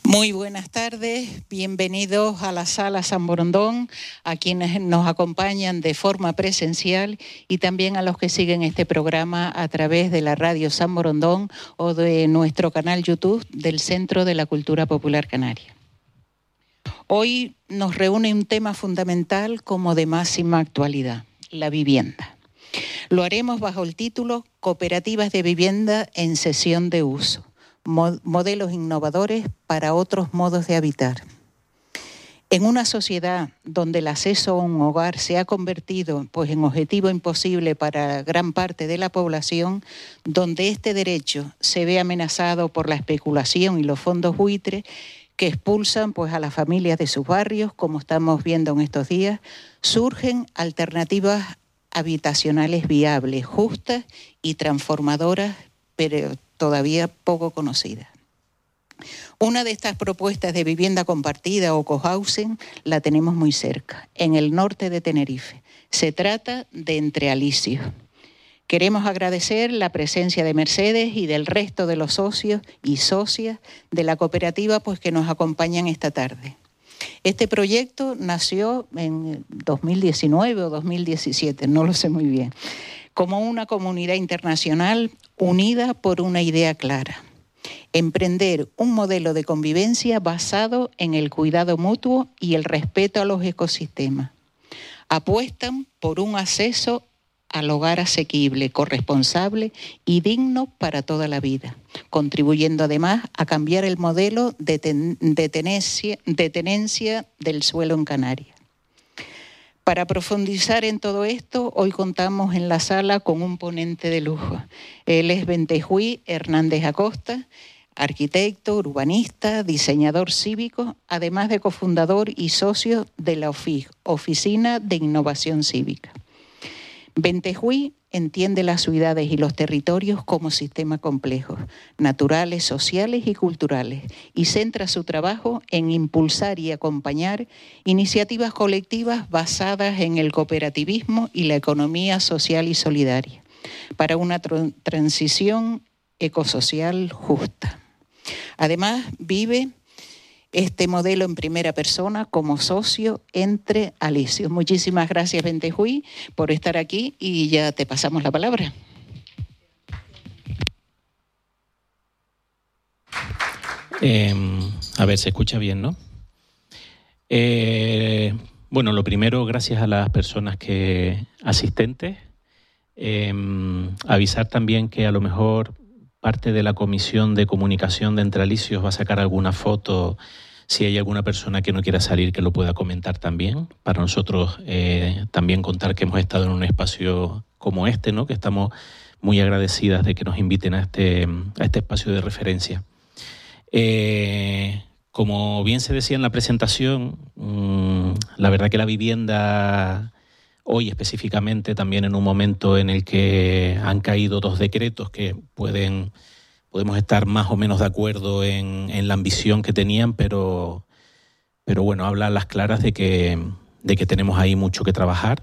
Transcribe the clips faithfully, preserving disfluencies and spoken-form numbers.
Muy buenas tardes, bienvenidos a la Sala San Borondón, a quienes nos acompañan de forma presencial y también a los que siguen este programa a través de la Radio San Borondón o de nuestro canal YouTube del Centro de la Cultura Popular Canaria. Hoy nos reúne un tema fundamental como de máxima actualidad, la vivienda. Lo haremos bajo el título Cooperativas de Vivienda en Cesión de Uso. Modelos innovadores para otros modos de habitar. En una sociedad donde el acceso a un hogar se ha convertido pues, en objetivo imposible para gran parte de la población, donde este derecho se ve amenazado por la especulación y los fondos buitres que expulsan pues, a las familias de sus barrios, como estamos viendo en estos días, surgen alternativas habitacionales viables, justas y transformadoras, pero todavía poco conocida. Una de estas propuestas de vivienda compartida o cohousing la tenemos muy cerca, en el norte de Tenerife. Se trata de Entre Alicios. Queremos agradecer la presencia de Mercedes y del resto de los socios y socias de la cooperativa pues, que nos acompañan esta tarde. Este proyecto nació en dos mil diecinueve o dos mil diecisiete, no lo sé muy bien, como una comunidad internacional unida por una idea clara: emprender un modelo de convivencia basado en el cuidado mutuo y el respeto a los ecosistemas. Apuestan por un acceso al hogar asequible, corresponsable y digno para toda la vida, contribuyendo además a cambiar el modelo de, ten, de, tenencia, de tenencia del suelo en Canarias. Para profundizar en todo esto, hoy contamos en la sala con un ponente de lujo. Él es Bentejuí Hernández Acosta, arquitecto, urbanista, diseñador cívico, además de cofundador y socio de la O F I C, Oficina de Innovación Cívica. Bentejuí entiende las ciudades y los territorios como sistemas complejos, naturales, sociales y culturales, y centra su trabajo en impulsar y acompañar iniciativas colectivas basadas en el cooperativismo y la economía social y solidaria, para una tr- transición ecosocial justa. Además, vive este modelo en primera persona como socio Entre Alicios. Muchísimas gracias, Bentejuí, por estar aquí y ya te pasamos la palabra. Eh, a ver, se escucha bien, ¿no? Eh, bueno, lo primero, gracias a las personas que asistentes. Eh, avisar también que a lo mejor parte de la comisión de comunicación de Entre Alicios va a sacar alguna foto. Si hay alguna persona que no quiera salir, que lo pueda comentar también. Para nosotros eh, también contar que hemos estado en un espacio como este, ¿no? Que estamos muy agradecidas de que nos inviten a este, a este espacio de referencia. Eh, como bien se decía en la presentación, mmm, la verdad que la vivienda hoy específicamente, también en un momento en el que han caído dos decretos que pueden... Podemos estar más o menos de acuerdo en, en la ambición que tenían, pero, pero bueno, habla a las claras de que, de que tenemos ahí mucho que trabajar.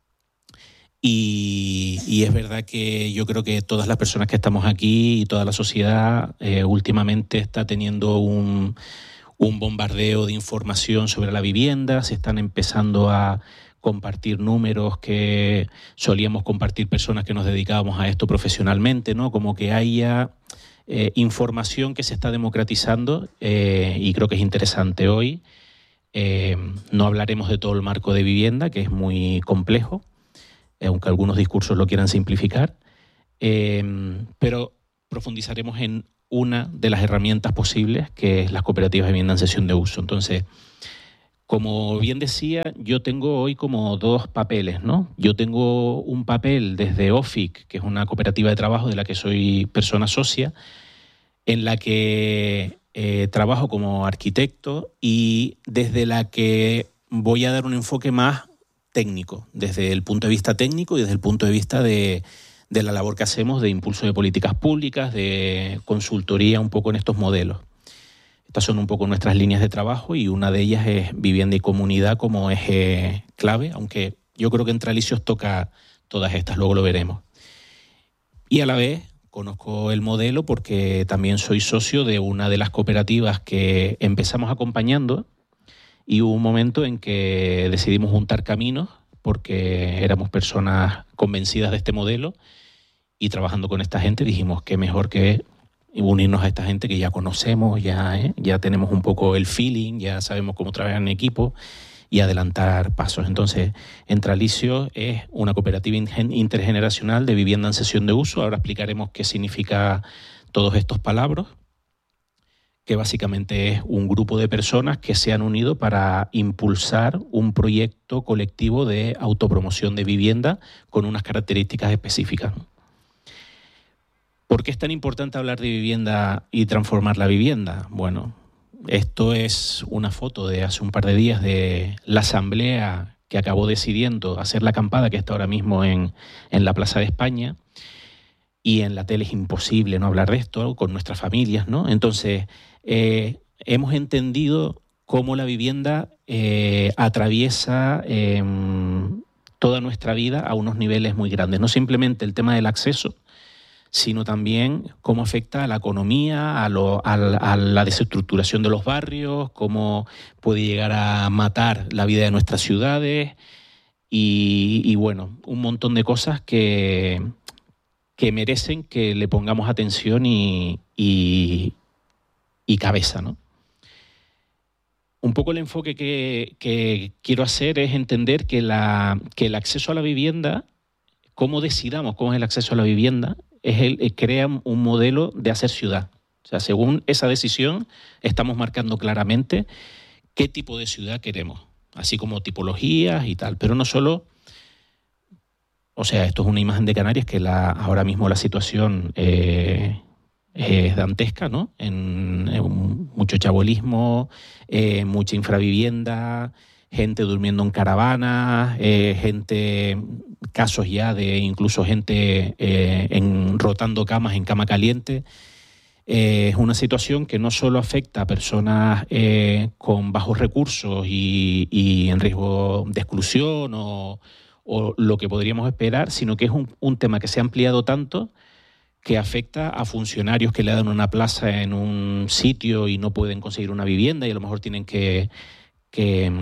Y, y es verdad que yo creo que todas las personas que estamos aquí y toda la sociedad eh, últimamente está teniendo un, un bombardeo de información sobre la vivienda. Se están empezando a compartir números que solíamos compartir personas que nos dedicábamos a esto profesionalmente, ¿no? Como que haya... Eh, información que se está democratizando eh, y creo que es interesante hoy. Eh, no hablaremos de todo el marco de vivienda, que es muy complejo, eh, aunque algunos discursos lo quieran simplificar, eh, pero profundizaremos en una de las herramientas posibles, que es las cooperativas de vivienda en cesión de uso. Entonces, como bien decía, yo tengo hoy como dos papeles, ¿no? Yo tengo un papel desde O F I C, que es una cooperativa de trabajo de la que soy persona socia, en la que eh, trabajo como arquitecto y desde la que voy a dar un enfoque más técnico, desde el punto de vista técnico y desde el punto de vista de, de la labor que hacemos de impulso de políticas públicas, de consultoría un poco en estos modelos. Estas son un poco nuestras líneas de trabajo y una de ellas es vivienda y comunidad como eje clave, aunque yo creo que Entre Alicios toca todas estas, luego lo veremos. Y a la vez conozco el modelo porque también soy socio de una de las cooperativas que empezamos acompañando y hubo un momento en que decidimos juntar caminos porque éramos personas convencidas de este modelo y trabajando con esta gente dijimos que mejor que unirnos a esta gente que ya conocemos, ya, ¿eh? ya tenemos un poco el feeling, ya sabemos cómo trabajar en equipo y adelantar pasos. Entonces, Entralicio es una cooperativa intergeneracional de vivienda en cesión de uso. Ahora explicaremos qué significa todos estos palabras, que básicamente es un grupo de personas que se han unido para impulsar un proyecto colectivo de autopromoción de vivienda con unas características específicas. ¿Por qué es tan importante hablar de vivienda y transformar la vivienda? Bueno, esto es una foto de hace un par de días de la asamblea que acabó decidiendo hacer la acampada que está ahora mismo en, en la Plaza de España, y en la tele es imposible no hablar de esto con nuestras familias, ¿no? Entonces, eh, hemos entendido cómo la vivienda eh, atraviesa eh, toda nuestra vida a unos niveles muy grandes. No simplemente el tema del acceso, sino también cómo afecta a la economía, a, lo, a, a la desestructuración de los barrios, cómo puede llegar a matar la vida de nuestras ciudades y, y bueno, un montón de cosas que, que merecen que le pongamos atención y, y, y cabeza, ¿no? Un poco el enfoque que, que quiero hacer es entender que, la, que el acceso a la vivienda, cómo decidamos cómo es el acceso a la vivienda, es el, crea un modelo de hacer ciudad. O sea, según esa decisión, estamos marcando claramente qué tipo de ciudad queremos, así como tipologías y tal. Pero no solo, o sea, esto es una imagen de Canarias que la, ahora mismo la situación eh, es dantesca, ¿no? En, en mucho chabolismo, eh, mucha infravivienda, gente durmiendo en caravanas, eh, gente, casos ya de incluso gente eh, en, rotando camas en cama caliente. Eh, es una situación que no solo afecta a personas eh, con bajos recursos y, y en riesgo de exclusión o, o lo que podríamos esperar, sino que es un, un tema que se ha ampliado tanto que afecta a funcionarios que le dan una plaza en un sitio y no pueden conseguir una vivienda y a lo mejor tienen que... que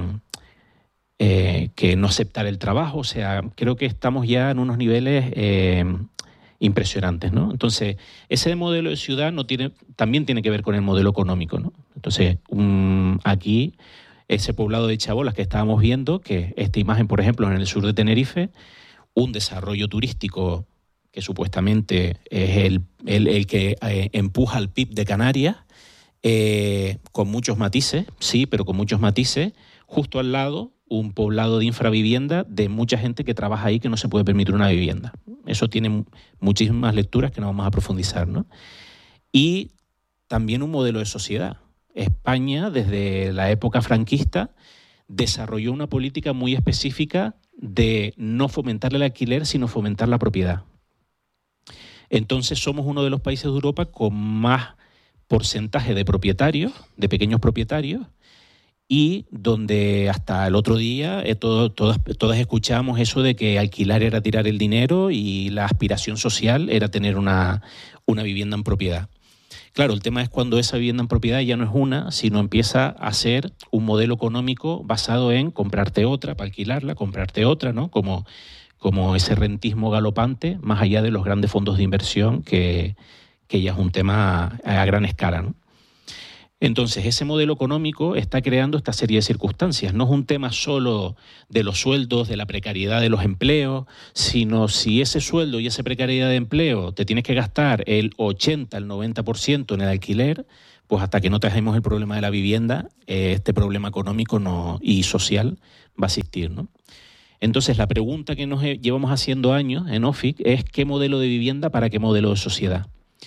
Eh, que no aceptar el trabajo. O sea, creo que estamos ya en unos niveles eh, impresionantes, ¿no? Entonces, ese modelo de ciudad no tiene, también tiene que ver con el modelo económico, ¿no? Entonces, um, aquí, ese poblado de Chabolas que estábamos viendo, que esta imagen, por ejemplo, en el sur de Tenerife, un desarrollo turístico que supuestamente es el, el, el que eh, empuja al P I B de Canarias, eh, con muchos matices, sí, pero con muchos matices, justo al lado un poblado de infravivienda de mucha gente que trabaja ahí que no se puede permitir una vivienda. Eso tiene muchísimas lecturas que no vamos a profundizar, ¿no? Y también un modelo de sociedad. España, desde la época franquista, desarrolló una política muy específica de no fomentar el alquiler, sino fomentar la propiedad. Entonces somos uno de los países de Europa con más porcentaje de propietarios, de pequeños propietarios, y donde hasta el otro día eh, todo, todas, todas escuchamos eso de que alquilar era tirar el dinero y la aspiración social era tener una, una vivienda en propiedad. Claro, el tema es cuando esa vivienda en propiedad ya no es una, sino empieza a ser un modelo económico basado en comprarte otra para alquilarla, comprarte otra, ¿no? Como, como ese rentismo galopante, más allá de los grandes fondos de inversión, que, que ya es un tema a, a gran escala, ¿no? Entonces, ese modelo económico está creando esta serie de circunstancias. No es un tema solo de los sueldos, de la precariedad de los empleos, sino si ese sueldo y esa precariedad de empleo te tienes que gastar el ochenta, el noventa por ciento en el alquiler, pues hasta que no trajemos el problema de la vivienda, este problema económico no, y social va a existir, ¿no? Entonces, la pregunta que nos llevamos haciendo años en OFIC es ¿qué modelo de vivienda para qué modelo de sociedad?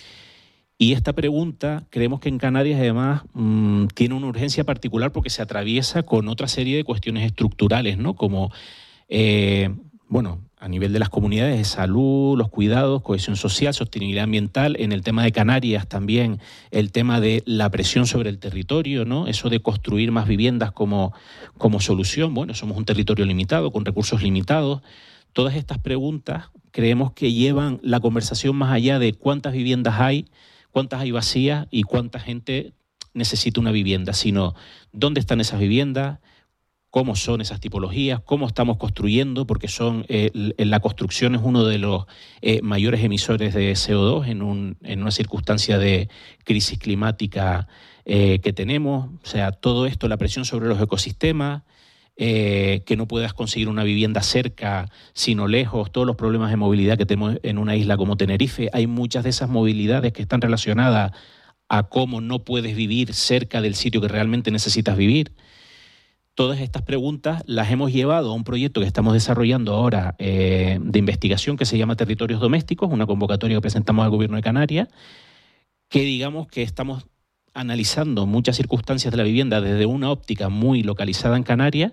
Y esta pregunta creemos que en Canarias además mmm, tiene una urgencia particular porque se atraviesa con otra serie de cuestiones estructurales, ¿no? Como, eh, bueno, a nivel de las comunidades de salud, los cuidados, cohesión social, sostenibilidad ambiental. En el tema de Canarias también el tema de la presión sobre el territorio, ¿no? Eso de construir más viviendas como, como solución. Bueno, somos un territorio limitado, con recursos limitados. Todas estas preguntas creemos que llevan la conversación más allá de cuántas viviendas hay, cuántas hay vacías y cuánta gente necesita una vivienda, sino dónde están esas viviendas, cómo son esas tipologías, cómo estamos construyendo, porque son eh, la construcción es uno de los eh, mayores emisores de C O dos en, un, en una circunstancia de crisis climática eh, que tenemos. O sea, todo esto, la presión sobre los ecosistemas, eh, que no puedas conseguir una vivienda cerca, sino lejos, todos los problemas de movilidad que tenemos en una isla como Tenerife. Hay muchas de esas movilidades que están relacionadas a cómo no puedes vivir cerca del sitio que realmente necesitas vivir. Todas estas preguntas las hemos llevado a un proyecto que estamos desarrollando ahora eh, de investigación que se llama Territorios Domésticos, una convocatoria que presentamos al Gobierno de Canarias, que digamos que estamos analizando muchas circunstancias de la vivienda desde una óptica muy localizada en Canarias,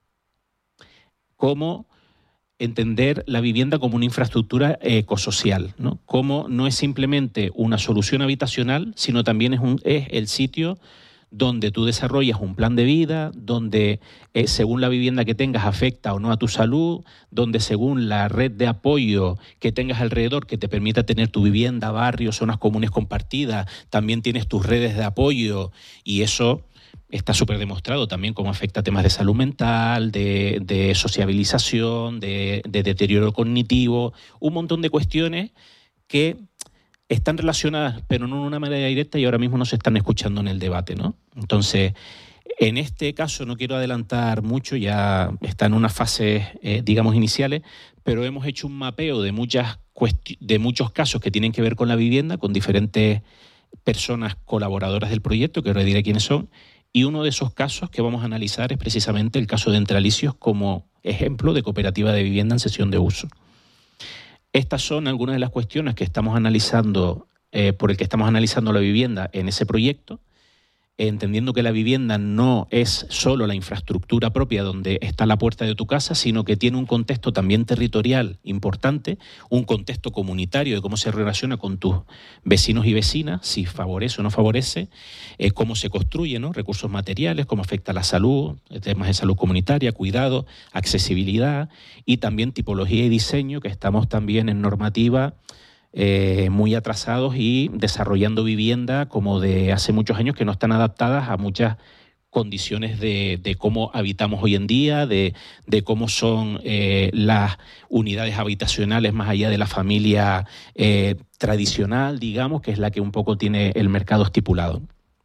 como entender la vivienda como una infraestructura ecosocial, ¿no? Como no es simplemente una solución habitacional, sino también es, un, es el sitio donde tú desarrollas un plan de vida, donde eh, según la vivienda que tengas afecta o no a tu salud, donde según la red de apoyo que tengas alrededor que te permita tener tu vivienda, barrios, zonas comunes compartidas, también tienes tus redes de apoyo, y eso está súper demostrado también cómo afecta a temas de salud mental, de, de sociabilización, de, de deterioro cognitivo, un montón de cuestiones que están relacionadas, pero no de una manera directa, y ahora mismo no se están escuchando en el debate, ¿no? Entonces, en este caso no quiero adelantar mucho, ya está en unas fases, eh, digamos, iniciales, pero hemos hecho un mapeo de, muchas cuesti- de muchos casos que tienen que ver con la vivienda, con diferentes personas colaboradoras del proyecto, que ahora diré quiénes son, y uno de esos casos que vamos a analizar es precisamente el caso de Entre Alicios como ejemplo de cooperativa de vivienda en cesión de uso. Estas son algunas de las cuestiones que estamos analizando, eh, por el que estamos analizando la vivienda en ese proyecto, entendiendo que la vivienda no es solo la infraestructura propia donde está la puerta de tu casa, sino que tiene un contexto también territorial importante, un contexto comunitario de cómo se relaciona con tus vecinos y vecinas, si favorece o no favorece, eh, cómo se construye, ¿no? Recursos materiales, cómo afecta la salud, temas de salud comunitaria, cuidado, accesibilidad y también tipología y diseño, que estamos también en normativa Eh, muy atrasados y desarrollando vivienda como de hace muchos años que no están adaptadas a muchas condiciones de, de cómo habitamos hoy en día, de, de cómo son eh, las unidades habitacionales más allá de la familia eh, tradicional, digamos, que es la que un poco tiene el mercado estipulado.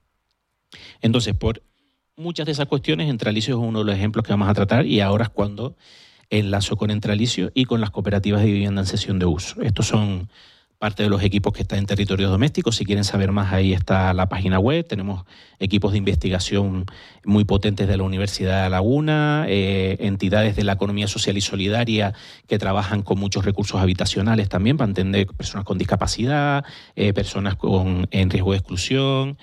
Entonces, por muchas de esas cuestiones, Entre Alicios es uno de los ejemplos que vamos a tratar, y ahora es cuando enlazo con Entre Alicios y con las cooperativas de vivienda en cesión de uso. Estos son parte de los equipos que están en Territorios Domésticos. Si quieren saber más, ahí está la página web. Tenemos equipos de investigación muy potentes de la Universidad de La Laguna, eh, entidades de la economía social y solidaria que trabajan con muchos recursos habitacionales también para atender personas con discapacidad, eh, personas con, en riesgo de exclusión.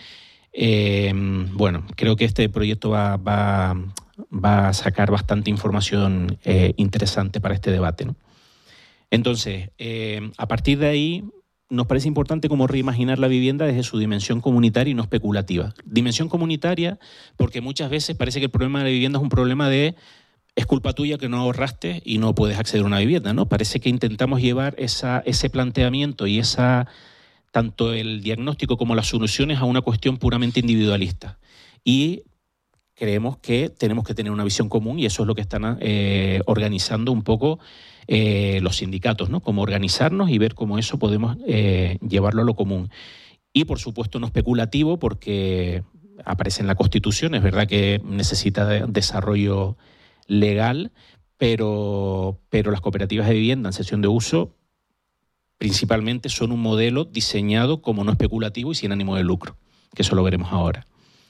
Eh, bueno, creo que este proyecto va, va, va a sacar bastante información eh, interesante para este debate, ¿no? Entonces, eh, a partir de ahí, nos parece importante como reimaginar la vivienda desde su dimensión comunitaria y no especulativa. Dimensión comunitaria, porque muchas veces parece que el problema de la vivienda es un problema de es culpa tuya que no ahorraste y no puedes acceder a una vivienda, ¿no? Parece que intentamos llevar esa, ese planteamiento y esa, tanto el diagnóstico como las soluciones a una cuestión puramente individualista. Y creemos que tenemos que tener una visión común, y eso es lo que están eh, organizando un poco eh, los sindicatos, ¿no? Cómo organizarnos y ver cómo eso podemos eh, llevarlo a lo común. Y, por supuesto, no especulativo, porque aparece en la Constitución, es verdad que necesita de desarrollo legal, pero, pero las cooperativas de vivienda en cesión de uso principalmente son un modelo diseñado como no especulativo y sin ánimo de lucro, que eso lo veremos ahora.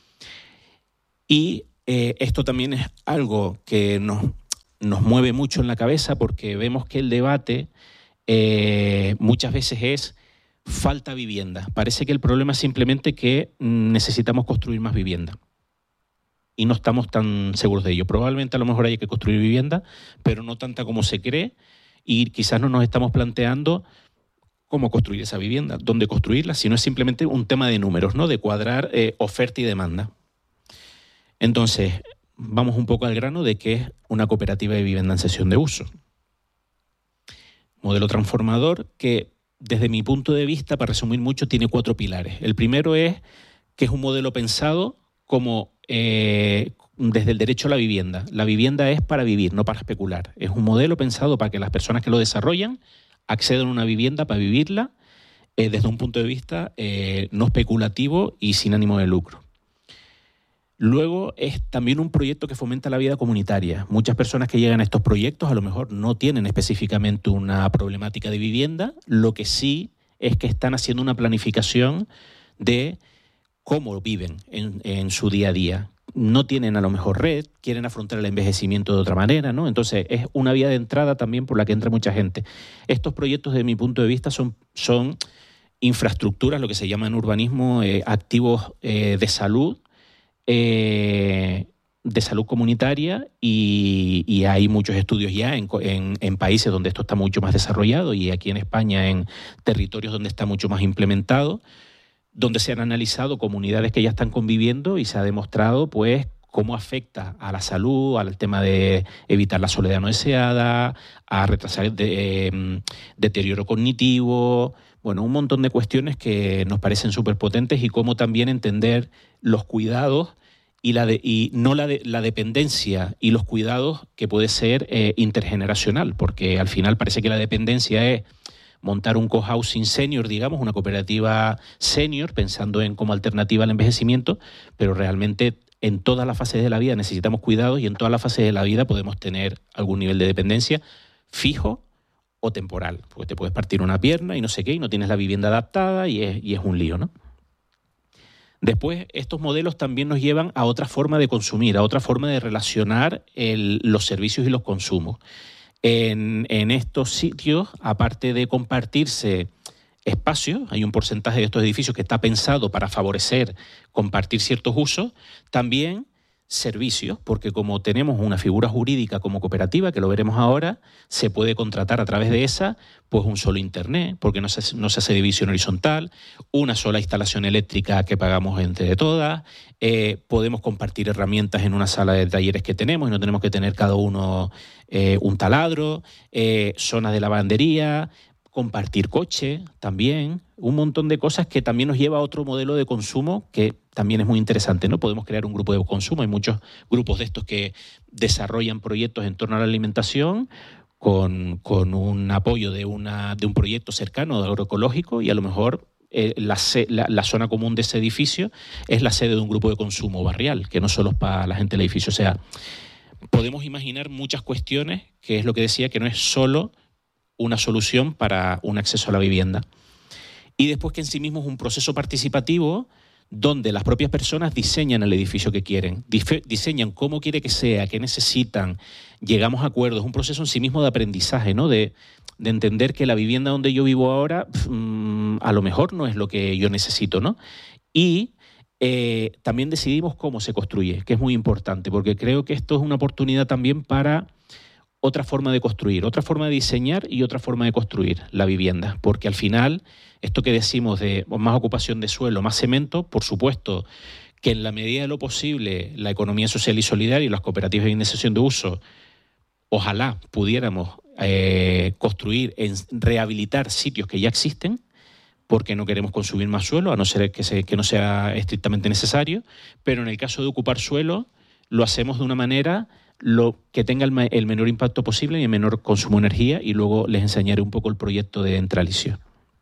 Y eh, esto también es algo que nos, nos mueve mucho en la cabeza, porque vemos que el debate eh, muchas veces es falta vivienda. Parece que el problema es simplemente que necesitamos construir más vivienda. Y no estamos tan seguros de ello. Probablemente a lo mejor hay que construir vivienda, pero no tanta como se cree, y quizás no nos estamos planteando cómo construir esa vivienda, dónde construirla, sino es simplemente un tema de números, ¿no? De cuadrar eh, oferta y demanda. Entonces, vamos un poco al grano de qué es una cooperativa de vivienda en cesión de uso. Modelo transformador que, desde mi punto de vista, para resumir mucho, tiene cuatro pilares. El primero es que es un modelo pensado como eh, desde el derecho a la vivienda. La vivienda es para vivir, no para especular. Es un modelo pensado para que las personas que lo desarrollan accedan a una vivienda para vivirla eh, desde un punto de vista eh, no especulativo y sin ánimo de lucro. Luego es también un proyecto que fomenta la vida comunitaria. Muchas personas que llegan a estos proyectos a lo mejor no tienen específicamente una problemática de vivienda, lo que sí es que están haciendo una planificación de cómo viven en, en su día a día. No tienen a lo mejor red, quieren afrontar el envejecimiento de otra manera, ¿no? Entonces es una vía de entrada también por la que entra mucha gente. Estos proyectos, desde mi punto de vista, son, son infraestructuras, lo que se llama en urbanismo, eh, activos eh, de salud, Eh, de salud comunitaria y, y hay muchos estudios ya en, en, en países donde esto está mucho más desarrollado y aquí en España en territorios donde está mucho más implementado, donde se han analizado comunidades que ya están conviviendo y se ha demostrado pues cómo afecta a la salud, al tema de evitar la soledad no deseada, a retrasar el de, eh, deterioro cognitivo, bueno, un montón de cuestiones que nos parecen súper potentes y cómo también entender los cuidados y, la de, y no la, de, la dependencia y los cuidados que puede ser eh, intergeneracional, porque al final parece que la dependencia es montar un cohousing senior, digamos, una cooperativa senior, pensando en como alternativa al envejecimiento, pero realmente en todas las fases de la vida necesitamos cuidados y en todas las fases de la vida podemos tener algún nivel de dependencia fijo o temporal, porque te puedes partir una pierna y no sé qué, y no tienes la vivienda adaptada y es, y es un lío, ¿no? Después, estos modelos también nos llevan a otra forma de consumir, a otra forma de relacionar el, los servicios y los consumos. En, en estos sitios, aparte de compartirse espacios, hay un porcentaje de estos edificios que está pensado para favorecer compartir ciertos usos, también servicios, porque como tenemos una figura jurídica como cooperativa, que lo veremos ahora, se puede contratar a través de esa pues un solo internet, porque no se, no se hace división horizontal, una sola instalación eléctrica que pagamos entre todas, eh, podemos compartir herramientas en una sala de talleres que tenemos y no tenemos que tener cada uno eh, un taladro, eh, zonas de lavandería, compartir coche también, un montón de cosas que también nos lleva a otro modelo de consumo que también es muy interesante, ¿no? Podemos crear un grupo de consumo, hay muchos grupos de estos que desarrollan proyectos en torno a la alimentación con, con un apoyo de, una, de un proyecto cercano de agroecológico y a lo mejor eh, la, la, la zona común de ese edificio es la sede de un grupo de consumo barrial, que no solo es para la gente del edificio. O sea, podemos imaginar muchas cuestiones, que es lo que decía, que no es solo una solución para un acceso a la vivienda. Y después que en sí mismo es un proceso participativo donde las propias personas diseñan el edificio que quieren, diseñan cómo quiere que sea, qué necesitan, llegamos a acuerdos, es un proceso en sí mismo de aprendizaje, ¿no? De, de entender que la vivienda donde yo vivo ahora mmm, a lo mejor no es lo que yo necesito, ¿no? Y eh, también decidimos cómo se construye, que es muy importante, porque creo que esto es una oportunidad también para otra forma de construir, otra forma de diseñar y otra forma de construir la vivienda, porque al final esto que decimos de más ocupación de suelo, más cemento, por supuesto que en la medida de lo posible la economía social y solidaria y las cooperativas de iniciación de uso, ojalá pudiéramos eh, construir, en, rehabilitar sitios que ya existen, porque no queremos consumir más suelo, a no ser que, se, que no sea estrictamente necesario, pero en el caso de ocupar suelo lo hacemos de una manera lo que tenga el, el menor impacto posible y el menor consumo de energía, y luego les enseñaré un poco el proyecto de Entralicio.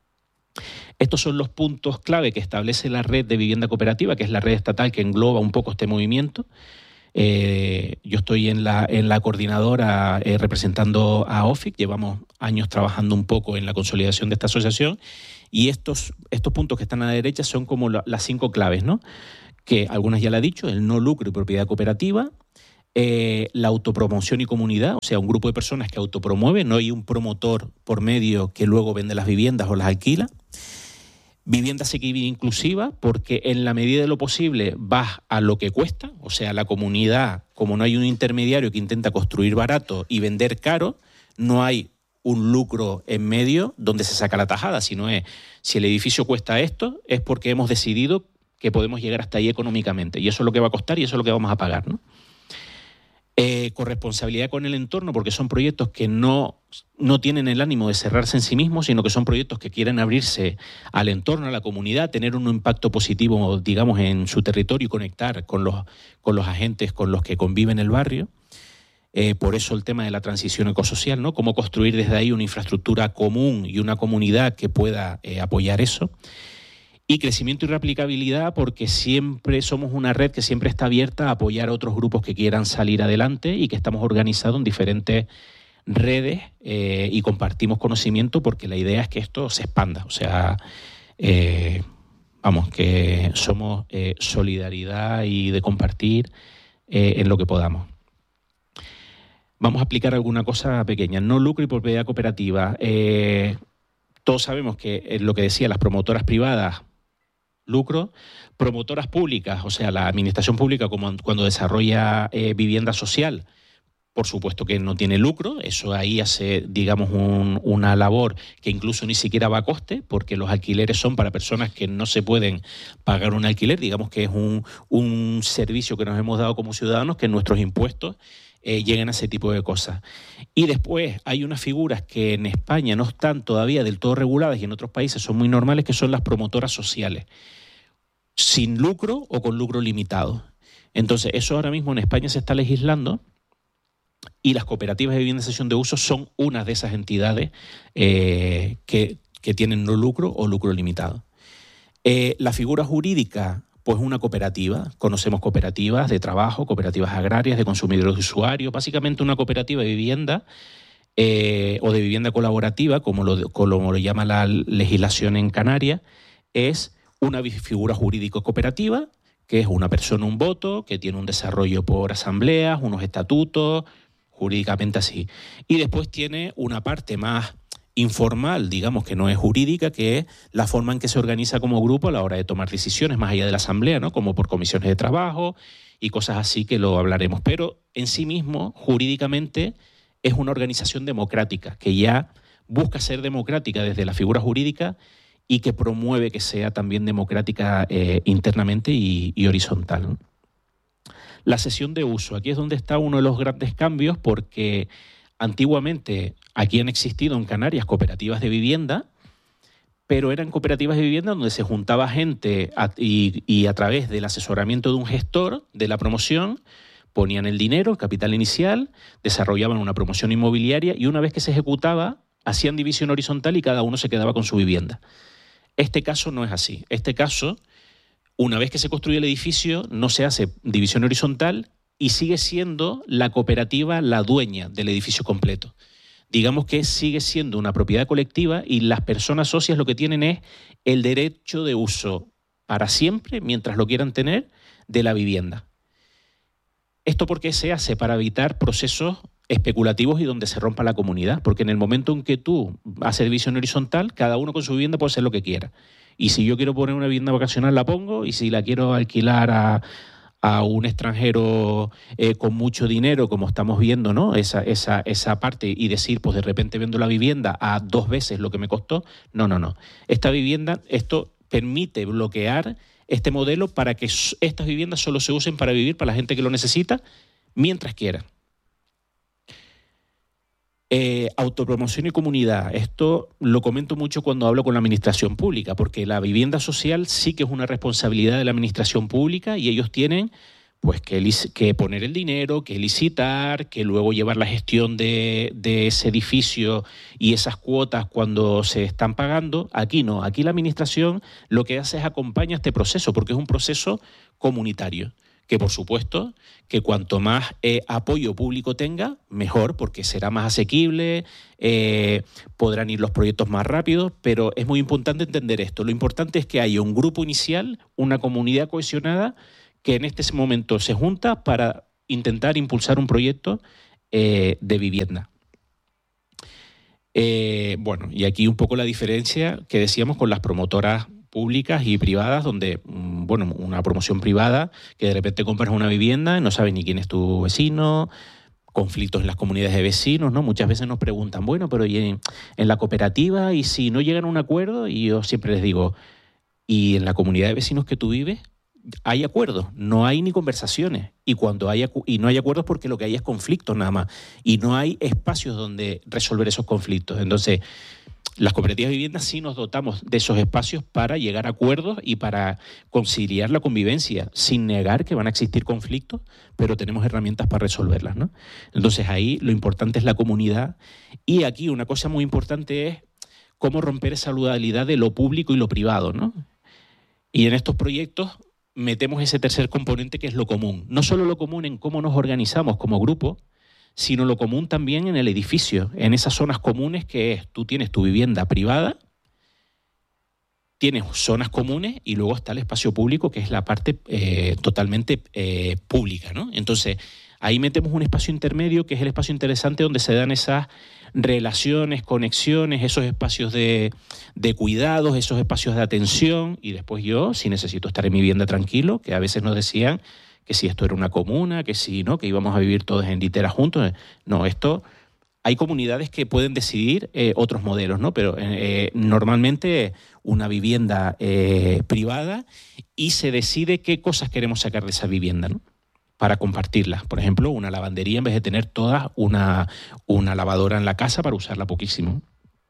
Estos son los puntos clave que establece la red de vivienda cooperativa, que es la red estatal que engloba un poco este movimiento. Eh, yo estoy en la, en la coordinadora eh, representando a O F I C, llevamos años trabajando un poco en la consolidación de esta asociación, y estos, estos puntos que están a la derecha son como la, las cinco claves, ¿no? Que algunas ya le he dicho: el no lucro y propiedad cooperativa, Eh, la autopromoción y comunidad, o sea, un grupo de personas que autopromueve, no hay un promotor por medio que luego vende las viviendas o las alquila. Vivienda asequible e inclusiva, porque en la medida de lo posible vas a lo que cuesta, o sea, la comunidad, como no hay un intermediario que intenta construir barato y vender caro, no hay un lucro en medio donde se saca la tajada, sino es, si el edificio cuesta esto, es porque hemos decidido que podemos llegar hasta ahí económicamente, y eso es lo que va a costar y eso es lo que vamos a pagar, ¿no? Eh, corresponsabilidad con el entorno, porque son proyectos que no, no tienen el ánimo de cerrarse en sí mismos, sino que son proyectos que quieren abrirse al entorno, a la comunidad, tener un impacto positivo, digamos, en su territorio y conectar con los, con los agentes con los que convive en el barrio. Eh, por eso el tema de la transición ecosocial, ¿no? Cómo construir desde ahí una infraestructura común y una comunidad que pueda eh, apoyar eso. Y crecimiento y replicabilidad, porque siempre somos una red que siempre está abierta a apoyar a otros grupos que quieran salir adelante y que estamos organizados en diferentes redes eh, y compartimos conocimiento, porque la idea es que esto se expanda. O sea, eh, vamos, que somos eh, solidaridad y de compartir eh, en lo que podamos. Vamos a aplicar alguna cosa pequeña. No lucro y propiedad cooperativa. Eh, todos sabemos que eh, lo que decía, las promotoras privadas, lucro, promotoras públicas, o sea, la administración pública como cuando desarrolla eh, vivienda social, por supuesto que no tiene lucro, eso ahí hace, digamos, un, una labor que incluso ni siquiera va a coste, porque los alquileres son para personas que no se pueden pagar un alquiler, digamos que es un, un servicio que nos hemos dado como ciudadanos, que nuestros impuestos eh, lleguen a ese tipo de cosas. Y después hay unas figuras que en España no están todavía del todo reguladas y en otros países son muy normales, que son las promotoras sociales, sin lucro o con lucro limitado. Entonces, eso ahora mismo en España se está legislando y las cooperativas de vivienda de cesión de uso son una de esas entidades eh, que, que tienen no lucro o lucro limitado. Eh, la figura jurídica, pues una cooperativa. Conocemos cooperativas de trabajo, cooperativas agrarias, de consumidores de usuarios. Básicamente una cooperativa de vivienda eh, o de vivienda colaborativa, como lo, como lo llama la legislación en Canarias, es una figura jurídico cooperativa, que es una persona, un voto, que tiene un desarrollo por asambleas, unos estatutos, jurídicamente así. Y después tiene una parte más informal, digamos, que no es jurídica, que es la forma en que se organiza como grupo a la hora de tomar decisiones más allá de la asamblea, ¿no? Como por comisiones de trabajo y cosas así, que lo hablaremos. Pero en sí mismo, jurídicamente, es una organización democrática, que ya busca ser democrática desde la figura jurídica y que promueve que sea también democrática eh, internamente y, y horizontal, ¿no? La cesión de uso, aquí es donde está uno de los grandes cambios, porque antiguamente aquí han existido en Canarias cooperativas de vivienda, pero eran cooperativas de vivienda donde se juntaba gente a, y, y a través del asesoramiento de un gestor de la promoción ponían el dinero, el capital inicial, desarrollaban una promoción inmobiliaria y una vez que se ejecutaba hacían división horizontal y cada uno se quedaba con su vivienda. Este caso no es así. Este caso, una vez que se construye el edificio, no se hace división horizontal y sigue siendo la cooperativa la dueña del edificio completo. Digamos que sigue siendo una propiedad colectiva y las personas socias lo que tienen es el derecho de uso para siempre, mientras lo quieran tener, de la vivienda. ¿Esto por qué se hace? Para evitar procesos especulativos y donde se rompa la comunidad, porque en el momento en que tú haces división horizontal, cada uno con su vivienda puede hacer lo que quiera. Y si yo quiero poner una vivienda vacacional, la pongo, y si la quiero alquilar a, a un extranjero eh, con mucho dinero, como estamos viendo, ¿no? Esa, esa, esa parte, y decir, pues de repente vendo la vivienda a dos veces lo que me costó. No, no, no. Esta vivienda, esto permite bloquear este modelo para que estas viviendas solo se usen para vivir para la gente que lo necesita mientras quiera. Eh, autopromoción y comunidad. Esto lo comento mucho cuando hablo con la administración pública, porque la vivienda social sí que es una responsabilidad de la administración pública y ellos tienen pues que, que poner el dinero, que licitar, que luego llevar la gestión de, de ese edificio y esas cuotas cuando se están pagando. Aquí no, aquí la administración lo que hace es acompañar este proceso, porque es un proceso comunitario, que por supuesto que cuanto más eh, apoyo público tenga, mejor, porque será más asequible, eh, podrán ir los proyectos más rápidos, pero es muy importante entender esto. Lo importante es que haya un grupo inicial, una comunidad cohesionada, que en este momento se junta para intentar impulsar un proyecto eh, de vivienda. Eh, bueno, y aquí un poco la diferencia que decíamos con las promotoras públicas y privadas, donde, bueno, una promoción privada, que de repente compras una vivienda y no sabes ni quién es tu vecino, conflictos en las comunidades de vecinos, ¿no? Muchas veces nos preguntan, bueno, pero ¿y en, en la cooperativa? ¿Y si no llegan a un acuerdo? Y yo siempre les digo, ¿y en la comunidad de vecinos que tú vives? hay acuerdos, no hay ni conversaciones. Y cuando hay acu- y no hay acuerdos porque lo que hay es conflictos nada más. Y no hay espacios donde resolver esos conflictos. Entonces, las cooperativas de vivienda sí nos dotamos de esos espacios para llegar a acuerdos y para conciliar la convivencia, sin negar que van a existir conflictos, pero tenemos herramientas para resolverlas, ¿no? Entonces ahí lo importante es la comunidad. Y aquí una cosa muy importante es cómo romper esa dualidad de lo público y lo privado, ¿no? Y en estos proyectos metemos ese tercer componente que es lo común. No solo lo común en cómo nos organizamos como grupo, sino lo común también en el edificio, en esas zonas comunes que es, tú tienes tu vivienda privada, tienes zonas comunes y luego está el espacio público, que es la parte eh, totalmente eh, pública, ¿no? Entonces, ahí metemos un espacio intermedio, que es el espacio interesante donde se dan esas relaciones, conexiones, esos espacios de, de cuidados, esos espacios de atención, y después yo, si necesito estar en mi vivienda tranquilo, que a veces nos decían que si esto era una comuna, que si no, que íbamos a vivir todos en literas juntos. No, esto, hay comunidades que pueden decidir eh, otros modelos, ¿no? Pero eh, normalmente una vivienda eh, privada, y se decide qué cosas queremos sacar de esa vivienda, ¿no? Para compartirlas. Por ejemplo, una lavandería, en vez de tener toda una, una lavadora en la casa para usarla poquísimo.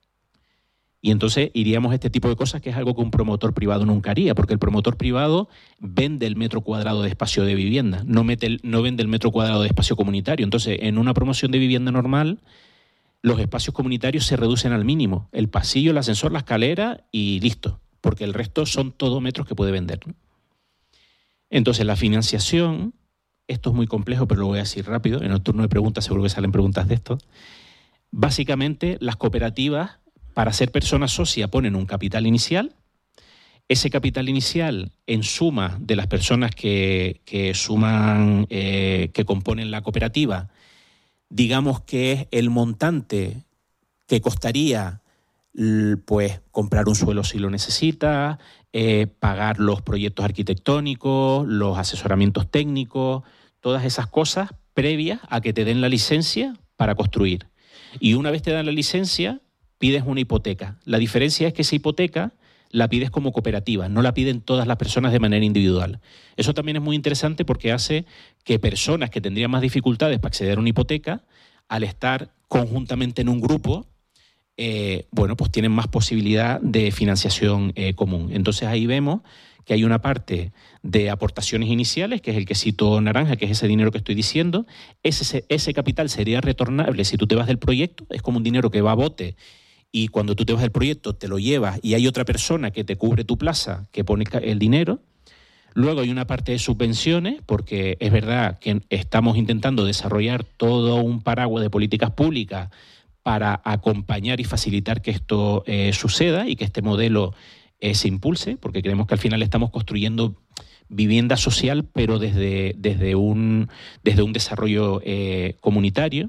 Y entonces iríamos a este tipo de cosas, que es algo que un promotor privado nunca haría, porque el promotor privado vende el metro cuadrado de espacio de vivienda, no, mete el, no vende el metro cuadrado de espacio comunitario. Entonces, en una promoción de vivienda normal, los espacios comunitarios se reducen al mínimo. El pasillo, el ascensor, la escalera y listo, porque el resto son todos metros que puede vender, ¿no? Entonces, la financiación, esto es muy complejo, pero lo voy a decir rápido, en el turno de preguntas seguro que salen preguntas de esto. Básicamente, las cooperativas, para ser persona socia, ponen un capital inicial. Ese capital inicial, en suma de las personas que, que suman, eh, que componen la cooperativa, digamos que es el montante que costaría pues comprar un suelo si lo necesita, eh, pagar los proyectos arquitectónicos, los asesoramientos técnicos, todas esas cosas previas a que te den la licencia para construir. Y una vez te dan la licencia, pides una hipoteca. La diferencia es que esa hipoteca la pides como cooperativa, no la piden todas las personas de manera individual. Eso también es muy interesante porque hace que personas que tendrían más dificultades para acceder a una hipoteca, al estar conjuntamente en un grupo, eh, bueno, pues tienen más posibilidad de financiación eh, común. Entonces ahí vemos que hay una parte de aportaciones iniciales, que es el quesito naranja, que es ese dinero que estoy diciendo. Ese, ese capital sería retornable si tú te vas del proyecto, es como un dinero que va a bote. Y cuando tú te vas del proyecto te lo llevas y hay otra persona que te cubre tu plaza, que pone el dinero. Luego hay una parte de subvenciones, porque es verdad que estamos intentando desarrollar todo un paraguas de políticas públicas para acompañar y facilitar que esto eh, suceda y que este modelo eh, se impulse, porque creemos que al final estamos construyendo vivienda social, pero desde, desde, un, desde un desarrollo eh, comunitario.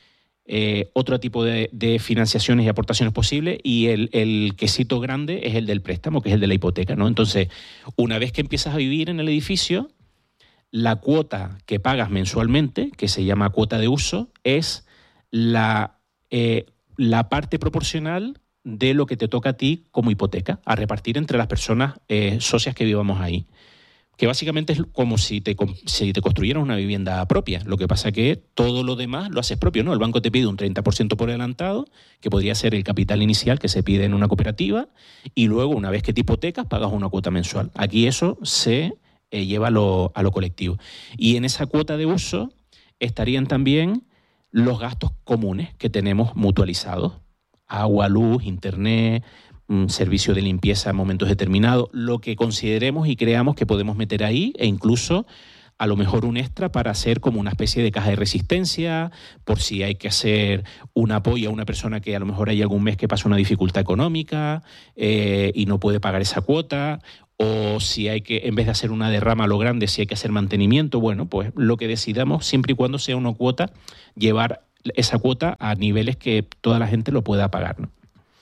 Eh, otro tipo de, de financiaciones y aportaciones posibles, y el, el quesito grande es el del préstamo, que es el de la hipoteca, ¿no? Entonces, una vez que empiezas a vivir en el edificio, la cuota que pagas mensualmente, que se llama cuota de uso, es la, eh, la parte proporcional de lo que te toca a ti como hipoteca, a repartir entre las personas eh, socias que vivamos ahí. Que básicamente es como si te, si te construyeras una vivienda propia. Lo que pasa es que todo lo demás lo haces propio, ¿no? El banco te pide un treinta por ciento por adelantado, que podría ser el capital inicial que se pide en una cooperativa, y luego, una vez que te hipotecas, pagas una cuota mensual. Aquí eso se eh, lleva a lo, a lo colectivo. Y en esa cuota de uso estarían también los gastos comunes que tenemos mutualizados. Agua, luz, internet, servicio de limpieza en momentos determinados, lo que consideremos y creamos que podemos meter ahí, e incluso a lo mejor un extra para hacer como una especie de caja de resistencia, por si hay que hacer un apoyo a una persona que a lo mejor hay algún mes que pasa una dificultad económica eh, y no puede pagar esa cuota, o si hay que, en vez de hacer una derrama a lo grande, si hay que hacer mantenimiento. Bueno, pues lo que decidamos, siempre y cuando sea una cuota, llevar esa cuota a niveles que toda la gente lo pueda pagar, ¿no?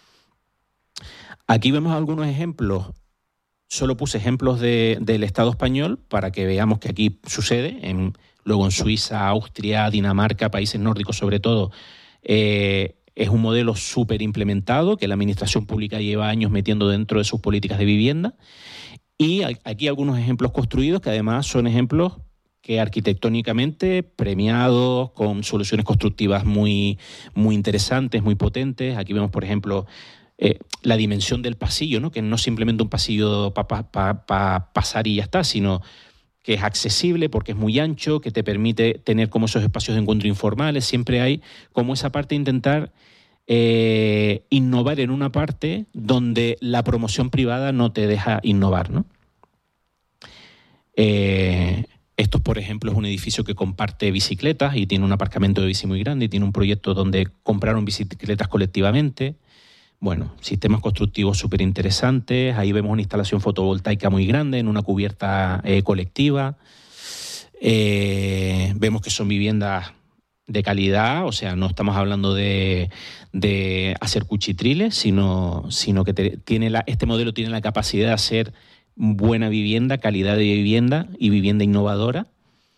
Aquí vemos algunos ejemplos. Solo puse ejemplos de, del Estado español para que veamos que aquí sucede. En, luego en Suiza, Austria, Dinamarca, países nórdicos sobre todo, eh, es un modelo súper implementado que la administración pública lleva años metiendo dentro de sus políticas de vivienda. Y aquí algunos ejemplos construidos que además son ejemplos que arquitectónicamente premiados, con soluciones constructivas muy, muy interesantes, muy potentes. Aquí vemos, por ejemplo, eh, la dimensión del pasillo, ¿no? Que no es simplemente un pasillo para pa, pa, pa pasar y ya está, sino que es accesible porque es muy ancho, que te permite tener como esos espacios de encuentro informales. Siempre hay como esa parte de intentar eh, innovar en una parte donde la promoción privada no te deja innovar, ¿no? Eh, esto, por ejemplo, es un edificio que comparte bicicletas y tiene un aparcamiento de bici muy grande y tiene un proyecto donde compraron bicicletas colectivamente. Bueno, sistemas constructivos súper interesantes. Ahí vemos una instalación fotovoltaica muy grande en una cubierta eh, colectiva. Eh, vemos que son viviendas de calidad, o sea, no estamos hablando de, de hacer cuchitriles, sino, sino que te, tiene la, este modelo tiene la capacidad de hacer buena vivienda, calidad de vivienda y vivienda innovadora.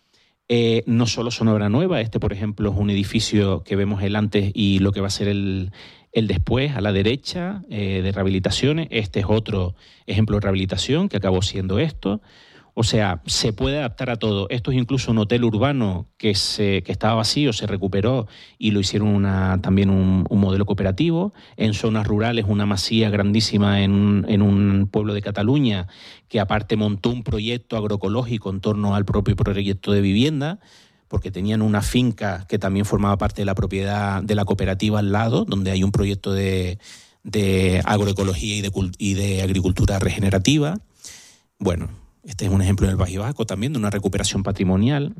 Eh, no solo son obra nueva, este, por ejemplo, es un edificio que vemos el antes y lo que va a ser el... El después, a la derecha, eh, de rehabilitaciones. Este es otro ejemplo de rehabilitación que acabó siendo esto. O sea, se puede adaptar a todo. Esto es incluso un hotel urbano que, se, que estaba vacío, se recuperó y lo hicieron una, también un, un modelo cooperativo. En zonas rurales, una masía grandísima en, en un pueblo de Cataluña que aparte montó un proyecto agroecológico en torno al propio proyecto de vivienda, porque tenían una finca que también formaba parte de la propiedad de la cooperativa al lado, donde hay un proyecto de, de agroecología y de, y de agricultura regenerativa. Bueno, este es un ejemplo del País Vasco también, de una recuperación patrimonial.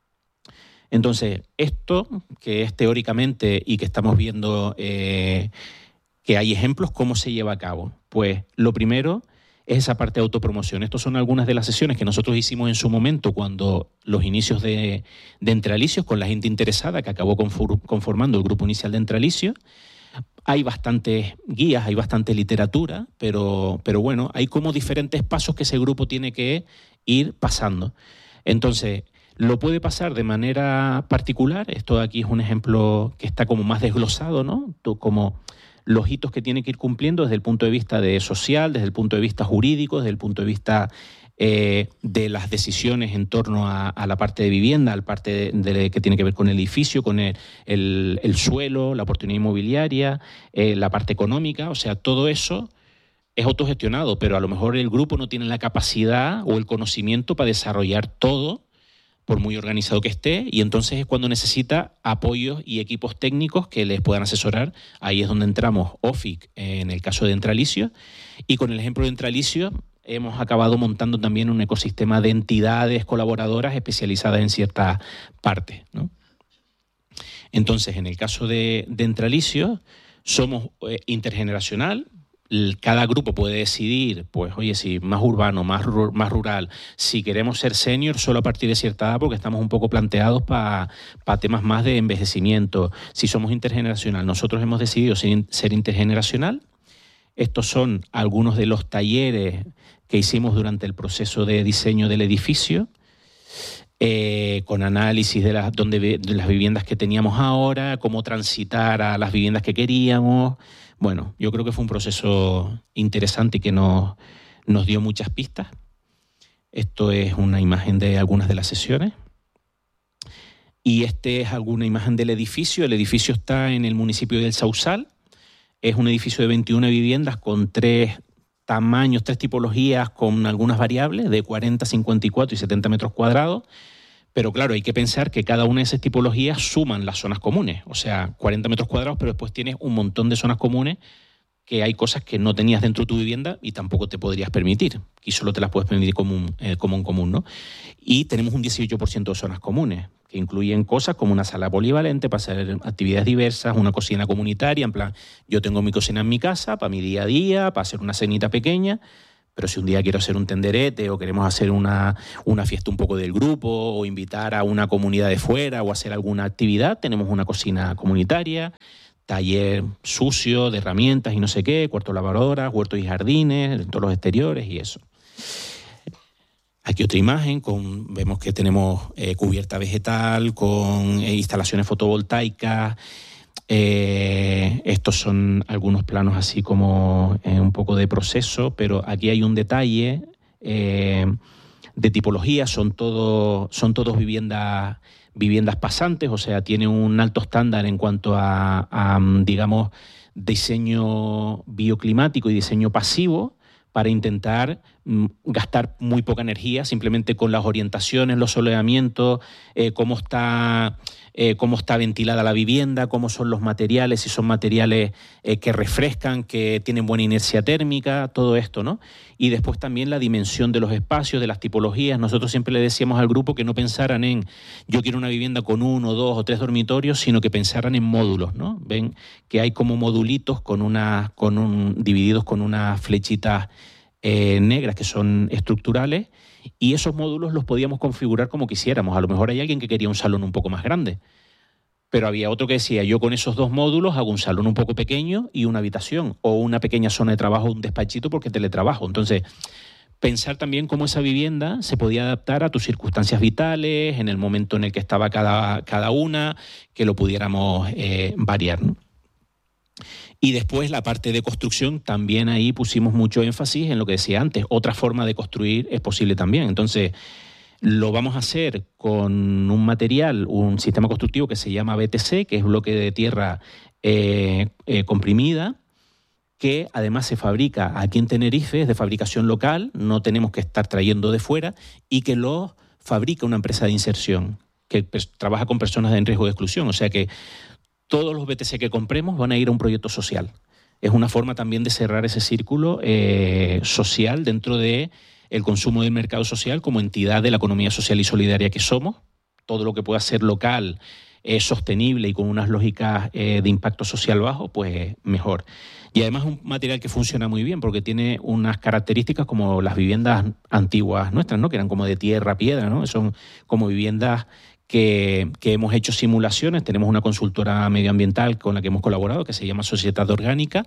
Entonces, esto, que es teóricamente y que estamos viendo eh, que hay ejemplos, ¿cómo se lleva a cabo? Pues lo primero es esa parte de autopromoción. Estas son algunas de las sesiones que nosotros hicimos en su momento cuando los inicios de, de Entrealicios, con la gente interesada que acabó conformando el grupo inicial de Entrealicios. Hay bastantes guías, hay bastante literatura, pero, pero bueno, hay como diferentes pasos que ese grupo tiene que ir pasando. Entonces, lo puede pasar de manera particular. Esto de aquí es un ejemplo que está como más desglosado, ¿no? Como los hitos que tiene que ir cumpliendo desde el punto de vista de social, desde el punto de vista jurídico, desde el punto de vista eh, de las decisiones en torno a, a la parte de vivienda, a la parte de, de, que tiene que ver con el edificio, con el, el, el suelo, la oportunidad inmobiliaria, eh, la parte económica. O sea, todo eso es autogestionado, pero a lo mejor el grupo no tiene la capacidad o el conocimiento para desarrollar todo, por muy organizado que esté, y entonces es cuando necesita apoyos y equipos técnicos que les puedan asesorar. Ahí es donde entramos O F I C en el caso de Entrealicios, y con el ejemplo de Entrealicios hemos acabado montando también un ecosistema de entidades colaboradoras especializadas en ciertas partes, ¿no? Entonces, en el caso de, de Entrealicios, somos eh, intergeneracional. Cada grupo puede decidir, pues, oye, si más urbano, más, más rural, si queremos ser senior solo a partir de cierta edad, porque estamos un poco planteados para pa temas más de envejecimiento. Si somos intergeneracional, nosotros hemos decidido ser, ser intergeneracional. Estos son algunos de los talleres que hicimos durante el proceso de diseño del edificio, eh, con análisis de las, donde, de las viviendas que teníamos ahora, cómo transitar a las viviendas que queríamos. Bueno, yo creo que fue un proceso interesante y que nos, nos dio muchas pistas. Esto es una imagen de algunas de las sesiones. Y este es alguna imagen del edificio. El edificio está en el municipio del Sausal. Es un edificio de veintiuna viviendas con tres tamaños, tres tipologías con algunas variables de cuarenta, cincuenta y cuatro y setenta metros cuadrados. Pero claro, hay que pensar que cada una de esas tipologías suman las zonas comunes. O sea, cuarenta metros cuadrados, pero después tienes un montón de zonas comunes que hay cosas que no tenías dentro de tu vivienda y tampoco te podrías permitir. Y solo te las puedes permitir como un, eh, como un común, ¿no? Y tenemos un dieciocho por ciento de zonas comunes, que incluyen cosas como una sala polivalente para hacer actividades diversas, una cocina comunitaria, en plan, yo tengo mi cocina en mi casa para mi día a día, para hacer una cenita pequeña. Pero si un día quiero hacer un tenderete o queremos hacer una, una fiesta un poco del grupo o invitar a una comunidad de fuera o hacer alguna actividad, tenemos una cocina comunitaria, taller sucio de herramientas y no sé qué, cuarto lavadoras, huertos y jardines, todos los exteriores y eso. Aquí otra imagen, con, vemos que tenemos eh, cubierta vegetal con eh, instalaciones fotovoltaicas. Eh, estos son algunos planos así como eh, un poco de proceso, pero aquí hay un detalle eh, de tipología, son todo, son todos viviendas, viviendas pasantes, o sea, tiene un alto estándar en cuanto a, a digamos, diseño bioclimático y diseño pasivo, para intentar mm, gastar muy poca energía, simplemente con las orientaciones, los soleamientos, eh, cómo está, eh, cómo está ventilada la vivienda, cómo son los materiales, si son materiales eh, que refrescan, que tienen buena inercia térmica, todo esto, ¿no? Y después también la dimensión de los espacios, de las tipologías. Nosotros siempre le decíamos al grupo que no pensaran en yo quiero una vivienda con uno, dos o tres dormitorios, sino que pensaran en módulos, ¿no? Ven que hay como modulitos con una, con un, divididos con unas flechitas Eh, negras que son estructurales, y esos módulos los podíamos configurar como quisiéramos. A lo mejor hay alguien que quería un salón un poco más grande, pero había otro que decía, yo con esos dos módulos hago un salón un poco pequeño y una habitación, o una pequeña zona de trabajo, un despachito, porque teletrabajo. Entonces, pensar también cómo esa vivienda se podía adaptar a tus circunstancias vitales, en el momento en el que estaba cada, cada una, que lo pudiéramos eh, variar, ¿no? Y después la parte de construcción, también ahí pusimos mucho énfasis en lo que decía antes. Otra forma de construir es posible también. Entonces, lo vamos a hacer con un material, un sistema constructivo que se llama B T C, que es bloque de tierra eh, eh, comprimida, que además se fabrica aquí en Tenerife, es de fabricación local, no tenemos que estar trayendo de fuera, y que lo fabrica una empresa de inserción, que trabaja con personas en riesgo de exclusión. O sea que todos los B T C que compremos van a ir a un proyecto social. Es una forma también de cerrar ese círculo eh, social dentro de el consumo del mercado social como entidad de la economía social y solidaria que somos. Todo lo que pueda ser local, eh, sostenible y con unas lógicas eh, de impacto social bajo, pues mejor. Y además es un material que funciona muy bien porque tiene unas características como las viviendas antiguas nuestras, ¿no? Que eran como de tierra, piedra, ¿no? Son como viviendas Que, que hemos hecho simulaciones. Tenemos una consultora medioambiental con la que hemos colaborado, que se llama Sociedad Orgánica,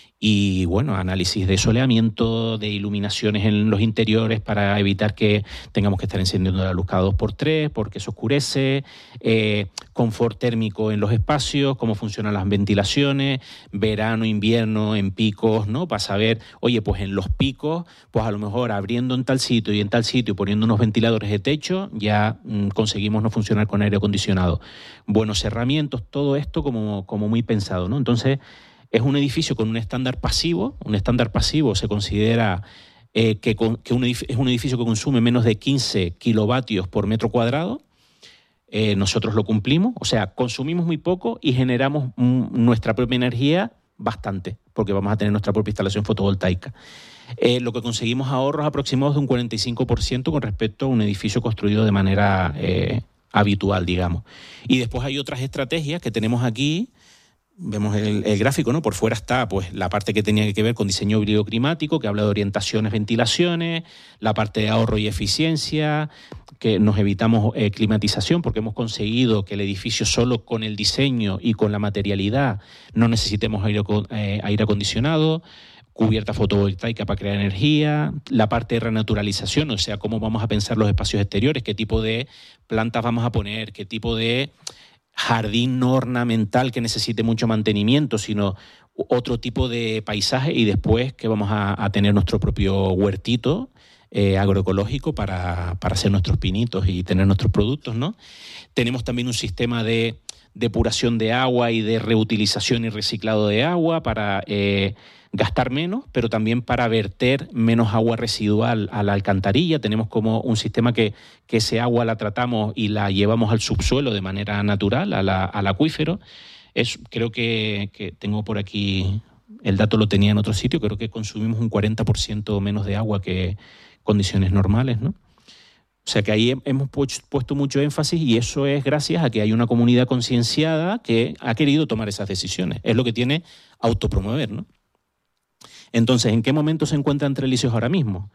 y bueno, análisis de soleamiento, de iluminaciones en los interiores para evitar que tengamos que estar encendiendo la luz cada dos por tres porque se oscurece, eh, confort térmico en los espacios, cómo funcionan las ventilaciones, verano, invierno, en picos, ¿no? Para saber, oye, pues en los picos, pues a lo mejor abriendo en tal sitio y en tal sitio y poniendo unos ventiladores de techo, ya mmm, conseguimos no funcionar con aire acondicionado. Buenos cerramientos, todo esto como, como muy pensado, ¿no? Entonces, es un edificio con un estándar pasivo. Un estándar pasivo se considera eh, que, con, que un edificio, es un edificio que consume menos de quince kilovatios por metro cuadrado. Eh, nosotros lo cumplimos, o sea, consumimos muy poco y generamos mm, nuestra propia energía bastante, porque vamos a tener nuestra propia instalación fotovoltaica. Eh, lo que conseguimos ahorros aproximados de un cuarenta y cinco por ciento con respecto a un edificio construido de manera eh, habitual, digamos. Y después hay otras estrategias que tenemos aquí. Vemos el, el gráfico, ¿no? Por fuera está pues la parte que tenía que ver con diseño bioclimático, que habla de orientaciones, ventilaciones, la parte de ahorro y eficiencia, que nos evitamos eh, climatización porque hemos conseguido que el edificio solo con el diseño y con la materialidad no necesitemos aire, eh, aire acondicionado, cubierta fotovoltaica para crear energía, la parte de renaturalización, o sea, cómo vamos a pensar los espacios exteriores, qué tipo de plantas vamos a poner, qué tipo de jardín no ornamental que necesite mucho mantenimiento, sino otro tipo de paisaje, y después que vamos a, a tener nuestro propio huertito eh, agroecológico para, para hacer nuestros pinitos y tener nuestros productos, ¿no? Tenemos también un sistema de depuración de agua y de reutilización y reciclado de agua para eh, gastar menos, pero también para verter menos agua residual a la alcantarilla. Tenemos como un sistema que, que ese agua la tratamos y la llevamos al subsuelo de manera natural, a la, al acuífero. Es, creo que, que tengo por aquí, el dato lo tenía en otro sitio, creo que consumimos un cuarenta por ciento menos de agua que condiciones normales, ¿no? O sea que ahí hemos puesto mucho énfasis, y eso es gracias a que hay una comunidad concienciada que ha querido tomar esas decisiones. Es lo que tiene autopromover, ¿no? Entonces, ¿en qué momento se encuentran Trelicios ahora mismo?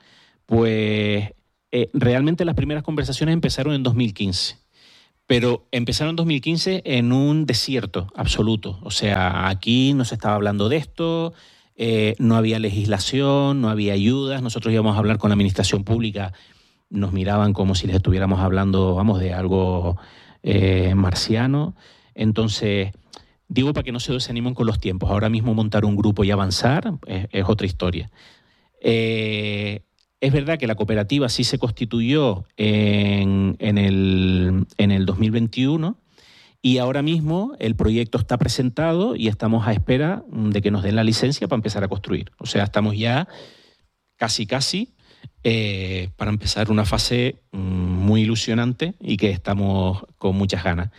Pues eh, realmente las primeras conversaciones empezaron en dos mil quince, pero empezaron en dos mil quince en un desierto absoluto. O sea, aquí no se estaba hablando de esto, eh, no había legislación, no había ayudas. Nosotros íbamos a hablar con la administración pública, nos miraban como si les estuviéramos hablando, vamos, de algo eh, marciano. Entonces, digo para que no se desanimen con los tiempos. Ahora mismo montar un grupo y avanzar es, es otra historia. Eh, Es verdad que la cooperativa sí se constituyó en, en, el, en el dos mil veintiuno y ahora mismo el proyecto está presentado y estamos a espera de que nos den la licencia para empezar a construir. O sea, estamos ya casi, casi eh, para empezar una fase muy ilusionante y que estamos con muchas ganas.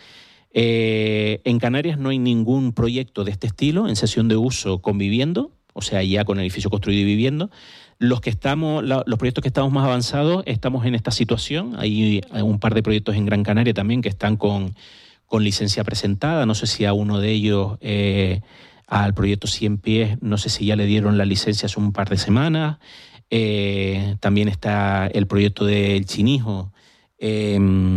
Eh, en Canarias no hay ningún proyecto de este estilo en cesión de uso conviviendo, o sea, ya con el edificio construido y viviendo. Los que estamos, los proyectos que estamos más avanzados, estamos en esta situación. Hay un par de proyectos en Gran Canaria también que están con, con licencia presentada. No sé si a uno de ellos, eh, al proyecto cien pies, no sé si ya le dieron la licencia hace un par de semanas. Eh, también está el proyecto del Chinijo, eh,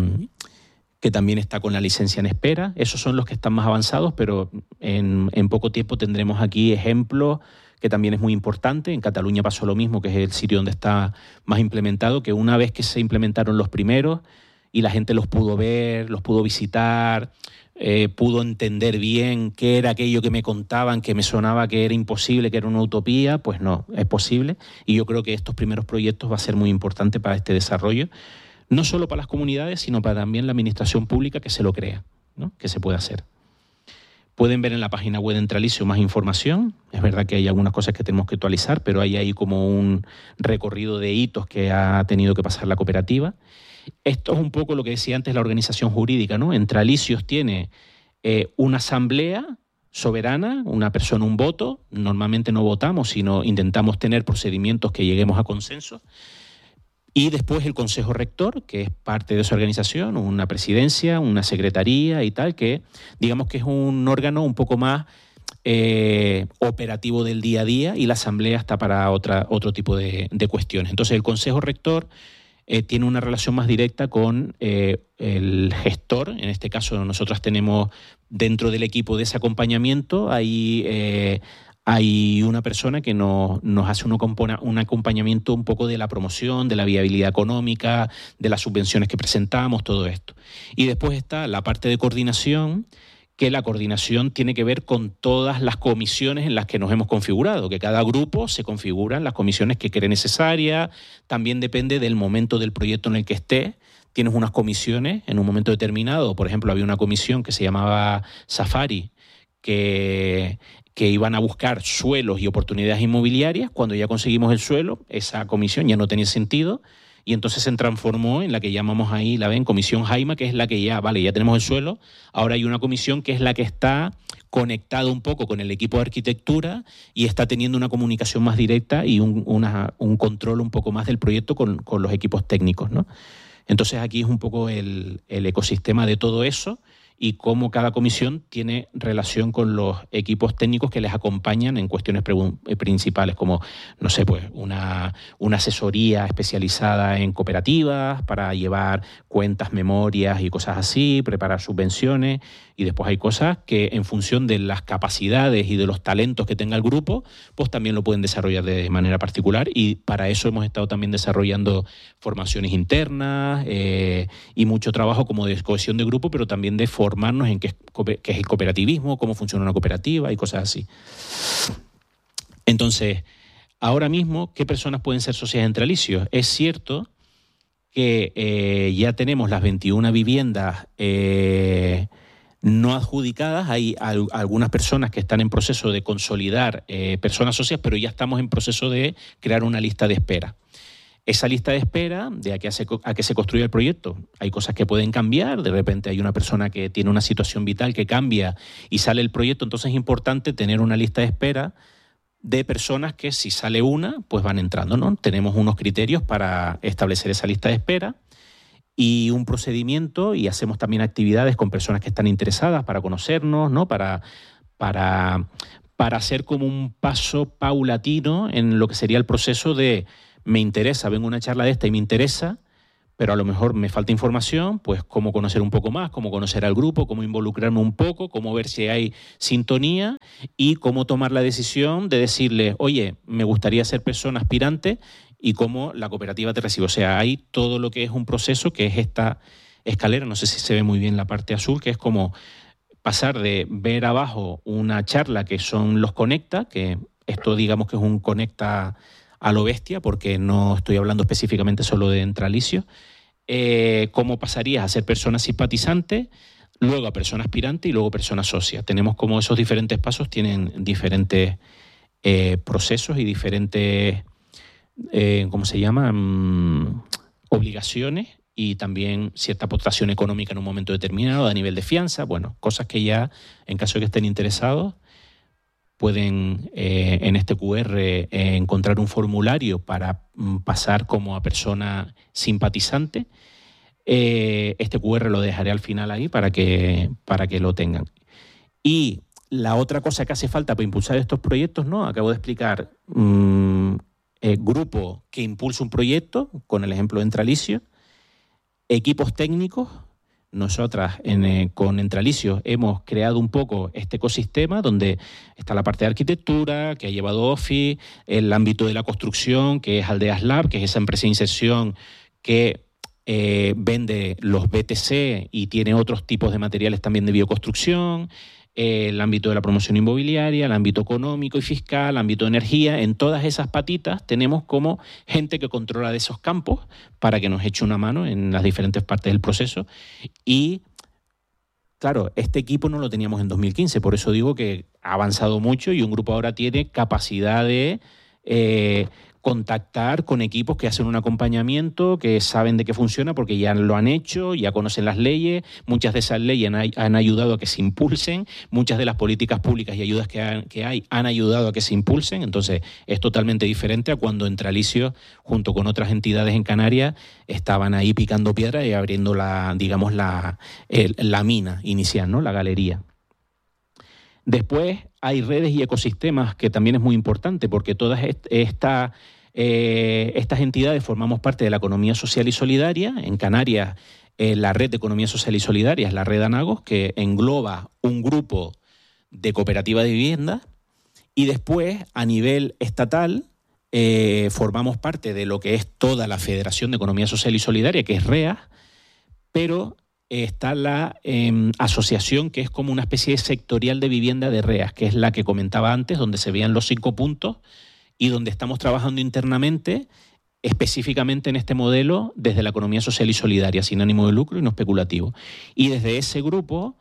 que también está con la licencia en espera. Esos son los que están más avanzados, pero en, en poco tiempo tendremos aquí ejemplos que también es muy importante. En Cataluña pasó lo mismo, que es el sitio donde está más implementado, que una vez que se implementaron los primeros y la gente los pudo ver, los pudo visitar, eh, pudo entender bien qué era aquello que me contaban, que me sonaba que era imposible, que era una utopía, pues no, es posible. Y yo creo que estos primeros proyectos va a ser muy importante para este desarrollo, no solo para las comunidades, sino para también la administración pública que se lo crea, ¿no? Que se puede hacer. Pueden ver en la página web de Entralicio más información. Es verdad que hay algunas cosas que tenemos que actualizar, pero hay ahí como un recorrido de hitos que ha tenido que pasar la cooperativa. Esto es un poco lo que decía antes la organización jurídica, ¿no? Entralicios tiene eh, una asamblea soberana, una persona, un voto. Normalmente no votamos, sino intentamos tener procedimientos que lleguemos a consenso. Y después el Consejo Rector, que es parte de esa organización, una presidencia, una secretaría y tal, que digamos que es un órgano un poco más eh, operativo del día a día, y la Asamblea está para otra, otro tipo de, de cuestiones. Entonces el Consejo Rector eh, tiene una relación más directa con eh, el gestor. En este caso nosotros tenemos dentro del equipo de ese acompañamiento, hay... Eh, Hay una persona que nos, nos hace un, un acompañamiento un poco de la promoción, de la viabilidad económica, de las subvenciones que presentamos, todo esto. Y después está la parte de coordinación, que la coordinación tiene que ver con todas las comisiones en las que nos hemos configurado, que cada grupo se configura en las comisiones que cree necesarias. También depende del momento del proyecto en el que esté. Tienes unas comisiones en un momento determinado. Por ejemplo, había una comisión que se llamaba Safari, que... que iban a buscar suelos y oportunidades inmobiliarias. Cuando ya conseguimos el suelo, esa comisión ya no tenía sentido y entonces se transformó en la que llamamos ahí, la ven, Comisión Jaima, que es la que ya, vale, ya tenemos el suelo, ahora hay una comisión que es la que está conectada un poco con el equipo de arquitectura y está teniendo una comunicación más directa y un, una, un control un poco más del proyecto con, con los equipos técnicos, ¿no? Entonces aquí es un poco el, el ecosistema de todo eso, y cómo cada comisión tiene relación con los equipos técnicos que les acompañan en cuestiones principales, como, no sé, pues una, una asesoría especializada en cooperativas para llevar cuentas, memorias y cosas así, preparar subvenciones, y después hay cosas que en función de las capacidades y de los talentos que tenga el grupo, pues también lo pueden desarrollar de manera particular, y para eso hemos estado también desarrollando formaciones internas eh, y mucho trabajo como de cohesión de grupo, pero también de formarnos en qué es, qué es el cooperativismo, cómo funciona una cooperativa y cosas así. Entonces, ahora mismo, ¿qué personas pueden ser socias de Entralicios? Es cierto que eh, ya tenemos las veintiuna viviendas eh, no adjudicadas. Hay al, algunas personas que están en proceso de consolidar eh, personas socias, pero ya estamos en proceso de crear una lista de espera. Esa lista de espera, de a que, hace, a que se construye el proyecto, hay cosas que pueden cambiar. De repente hay una persona que tiene una situación vital que cambia y sale el proyecto, entonces es importante tener una lista de espera de personas que, si sale una, pues van entrando, ¿no? Tenemos unos criterios para establecer esa lista de espera y un procedimiento, y hacemos también actividades con personas que están interesadas para conocernos, ¿no? Para, para, para hacer como un paso paulatino en lo que sería el proceso de me interesa, vengo a una charla de esta y me interesa, pero a lo mejor me falta información, pues cómo conocer un poco más, cómo conocer al grupo, cómo involucrarme un poco, cómo ver si hay sintonía y cómo tomar la decisión de decirle, oye, me gustaría ser persona aspirante, y cómo la cooperativa te recibe. O sea, hay todo lo que es un proceso, que es esta escalera, no sé si se ve muy bien la parte azul, que es como pasar de ver abajo una charla que son los conecta, que esto digamos que es un conecta a lo bestia, porque no estoy hablando específicamente solo de Entralicio, eh, cómo pasarías a ser persona simpatizante, luego a persona aspirante y luego persona socia. Tenemos como esos diferentes pasos tienen diferentes eh, procesos y diferentes, eh, ¿cómo se llama?, mm, obligaciones y también cierta aportación económica en un momento determinado a nivel de fianza. Bueno, cosas que ya, en caso de que estén interesados, pueden eh, en este Q R eh, encontrar un formulario para mm, pasar como a persona simpatizante. Eh, este Q R lo dejaré al final ahí para que, para que lo tengan. Y la otra cosa que hace falta para impulsar estos proyectos, ¿no? Acabo de explicar, mmm, eh, grupo que impulsa un proyecto, con el ejemplo de Entralicio, equipos técnicos. Nosotras en, eh, con Entralicio hemos creado un poco este ecosistema donde está la parte de arquitectura, que ha llevado Office, el ámbito de la construcción, que es Aldeas Lab, que es esa empresa de inserción que eh, vende los B T C y tiene otros tipos de materiales también de bioconstrucción, eh, el ámbito de la promoción inmobiliaria, el ámbito económico y fiscal, el ámbito de energía. En todas esas patitas tenemos como gente que controla de esos campos para que nos eche una mano en las diferentes partes del proceso. Y claro, este equipo no lo teníamos en dos mil quince, por eso digo que ha avanzado mucho y un grupo ahora tiene capacidad de eh, contactar con equipos que hacen un acompañamiento, que saben de qué funciona porque ya lo han hecho, ya conocen las leyes, muchas de esas leyes han, han ayudado a que se impulsen, muchas de las políticas públicas y ayudas que, han, que hay han ayudado a que se impulsen. Entonces es totalmente diferente a cuando Entralicio, junto con otras entidades en Canarias, estaban ahí picando piedra y abriendo la, digamos, la, el, la mina inicial, ¿no? La galería. Después hay redes y ecosistemas, que también es muy importante, porque todas estas eh, estas entidades formamos parte de la economía social y solidaria. En Canarias, eh, la red de economía social y solidaria es la red ANAGOS, que engloba un grupo de cooperativas de vivienda. Y después, a nivel estatal, eh, formamos parte de lo que es toda la Federación de Economía Social y Solidaria, que es REAS, pero está la eh, asociación que es como una especie de sectorial de vivienda de REAS, que es la que comentaba antes, donde se veían los cinco puntos y donde estamos trabajando internamente, específicamente en este modelo, desde la economía social y solidaria, sin ánimo de lucro y no especulativo. Y desde ese grupo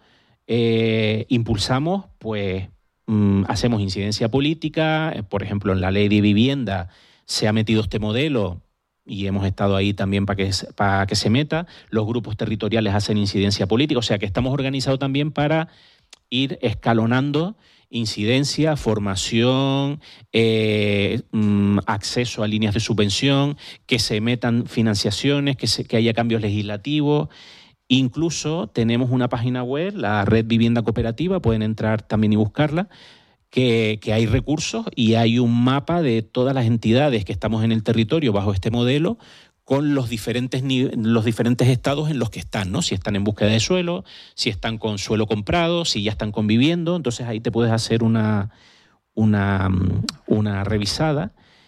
eh, impulsamos, pues, mmm, hacemos incidencia política. Eh, por ejemplo, en la ley de vivienda se ha metido este modelo y hemos estado ahí también para que, para que se meta. Los grupos territoriales hacen incidencia política, o sea que estamos organizados también para ir escalonando incidencia, formación, eh, mm, acceso a líneas de subvención, que se metan financiaciones, que, se, que haya cambios legislativos. Incluso tenemos una página web, la Red Vivienda Cooperativa, pueden entrar también y buscarla, Que, que hay recursos y hay un mapa de todas las entidades que estamos en el territorio bajo este modelo con los diferentes, los diferentes estados en los que están, ¿no? Si están en búsqueda de suelo, si están con suelo comprado, si ya están conviviendo. Entonces ahí te puedes hacer una, una, una revisada.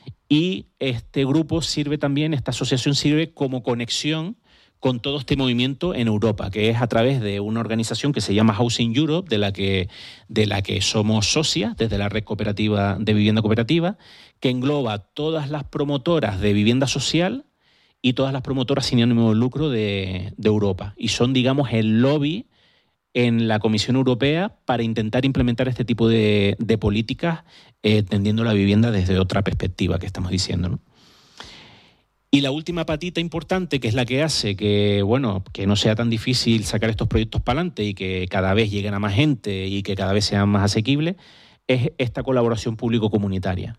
Y este grupo sirve también, esta asociación sirve como conexión con todo este movimiento en Europa, que es a través de una organización que se llama Housing Europe, de la que, de la que somos socias desde la red cooperativa de vivienda cooperativa, que engloba todas las promotoras de vivienda social y todas las promotoras sin ánimo de lucro de, de Europa. Y son, digamos, el lobby en la Comisión Europea para intentar implementar este tipo de, de políticas, eh, entendiendo la vivienda desde otra perspectiva que estamos diciendo, ¿no? Y la última patita importante, que es la que hace que, bueno, que no sea tan difícil sacar estos proyectos para adelante y que cada vez lleguen a más gente y que cada vez sean más asequibles, es esta colaboración público-comunitaria.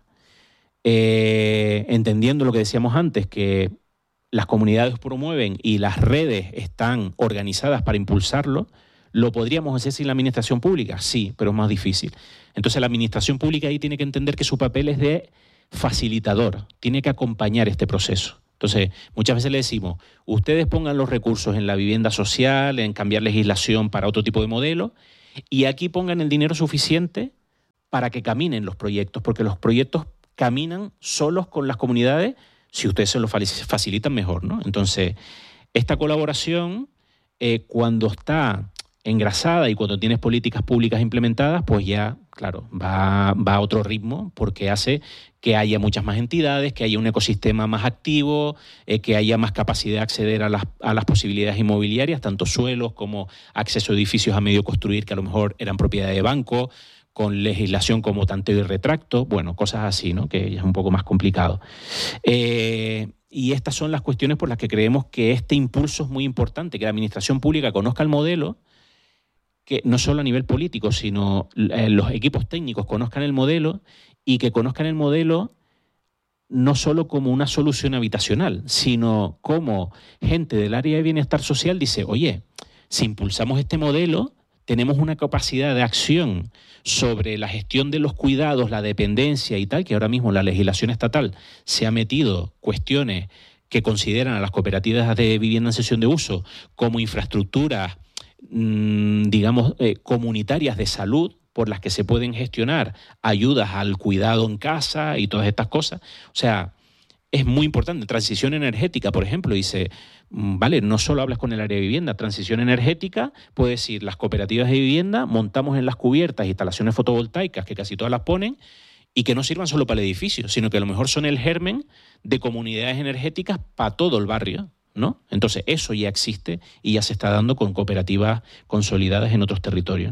Eh, entendiendo lo que decíamos antes, que las comunidades promueven y las redes están organizadas para impulsarlo, ¿lo podríamos hacer sin la administración pública? Sí, pero es más difícil. Entonces la administración pública ahí tiene que entender que su papel es de facilitador, tiene que acompañar este proceso. Entonces, muchas veces le decimos, ustedes pongan los recursos en la vivienda social, en cambiar legislación para otro tipo de modelo, y aquí pongan el dinero suficiente para que caminen los proyectos, porque los proyectos caminan solos con las comunidades, si ustedes se lo facilitan mejor, ¿no? Entonces, esta colaboración, eh, cuando está engrasada y cuando tienes políticas públicas implementadas, pues ya, claro, va, va a otro ritmo porque hace que haya muchas más entidades, que haya un ecosistema más activo, eh, que haya más capacidad de acceder a las, a las posibilidades inmobiliarias, tanto suelos como acceso a edificios a medio construir que a lo mejor eran propiedad de banco, con legislación como tanteo y retracto, bueno, cosas así, ¿no? Que es un poco más complicado. Eh, y estas son las cuestiones por las que creemos que este impulso es muy importante, que la administración pública conozca el modelo, que no solo a nivel político, sino eh, los equipos técnicos conozcan el modelo y que conozcan el modelo no solo como una solución habitacional, sino como gente del área de bienestar social dice, oye, si impulsamos este modelo, tenemos una capacidad de acción sobre la gestión de los cuidados, la dependencia y tal, que ahora mismo la legislación estatal se ha metido cuestiones que consideran a las cooperativas de vivienda en cesión de uso como infraestructuras digamos, eh, comunitarias de salud por las que se pueden gestionar ayudas al cuidado en casa y todas estas cosas. O sea, es muy importante. Transición energética, por ejemplo, dice, vale, no solo hablas con el área de vivienda, transición energética, puede decir, las cooperativas de vivienda montamos en las cubiertas instalaciones fotovoltaicas, que casi todas las ponen, y que no sirvan solo para el edificio, sino que a lo mejor son el germen de comunidades energéticas para todo el barrio, ¿no? Entonces, eso ya existe y ya se está dando con cooperativas consolidadas en otros territorios.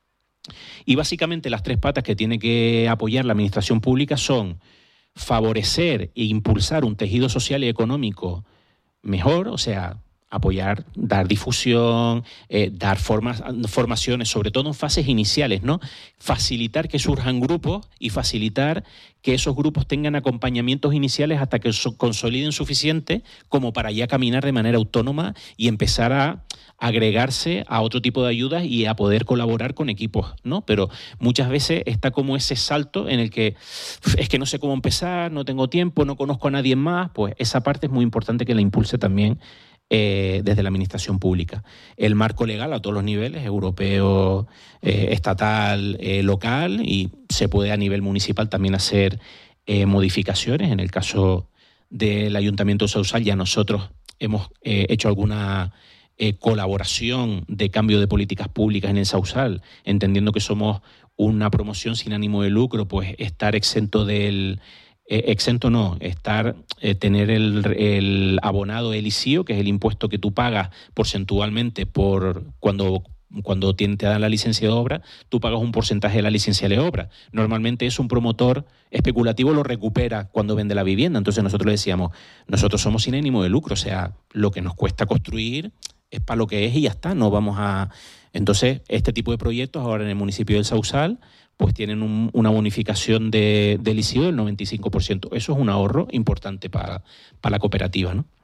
Y básicamente las tres patas que tiene que apoyar la administración pública son favorecer e impulsar un tejido social y económico mejor, o sea, apoyar, dar difusión, eh, dar formas, formaciones, sobre todo en fases iniciales, ¿no? Facilitar que surjan grupos y facilitar que esos grupos tengan acompañamientos iniciales hasta que so, consoliden suficiente como para ya caminar de manera autónoma y empezar a agregarse a otro tipo de ayudas y a poder colaborar con equipos, ¿no? Pero muchas veces está como ese salto en el que es que no sé cómo empezar, no tengo tiempo, no conozco a nadie más, pues esa parte es muy importante que la impulse también Eh, desde la administración pública. El marco legal a todos los niveles, europeo, eh, estatal, eh, local, y se puede a nivel municipal también hacer eh, modificaciones. En el caso del Ayuntamiento de Sausal ya nosotros hemos eh, hecho alguna eh, colaboración de cambio de políticas públicas en el Sausal, entendiendo que somos una promoción sin ánimo de lucro, pues estar exento del Eh, exento no, estar, eh, tener el, el abonado el I C I O, que es el impuesto que tú pagas porcentualmente por cuando, cuando te dan la licencia de obra, tú pagas un porcentaje de la licencia de obra. Normalmente es un promotor especulativo lo recupera cuando vende la vivienda. Entonces nosotros le decíamos, nosotros somos sin ánimo de lucro, o sea, lo que nos cuesta construir es para lo que es y ya está, no vamos a... Entonces, este tipo de proyectos ahora en el municipio del Sausal pues tienen un, una bonificación de, del I C I O del noventa y cinco por ciento. Eso es un ahorro importante para, para la cooperativa, ¿no?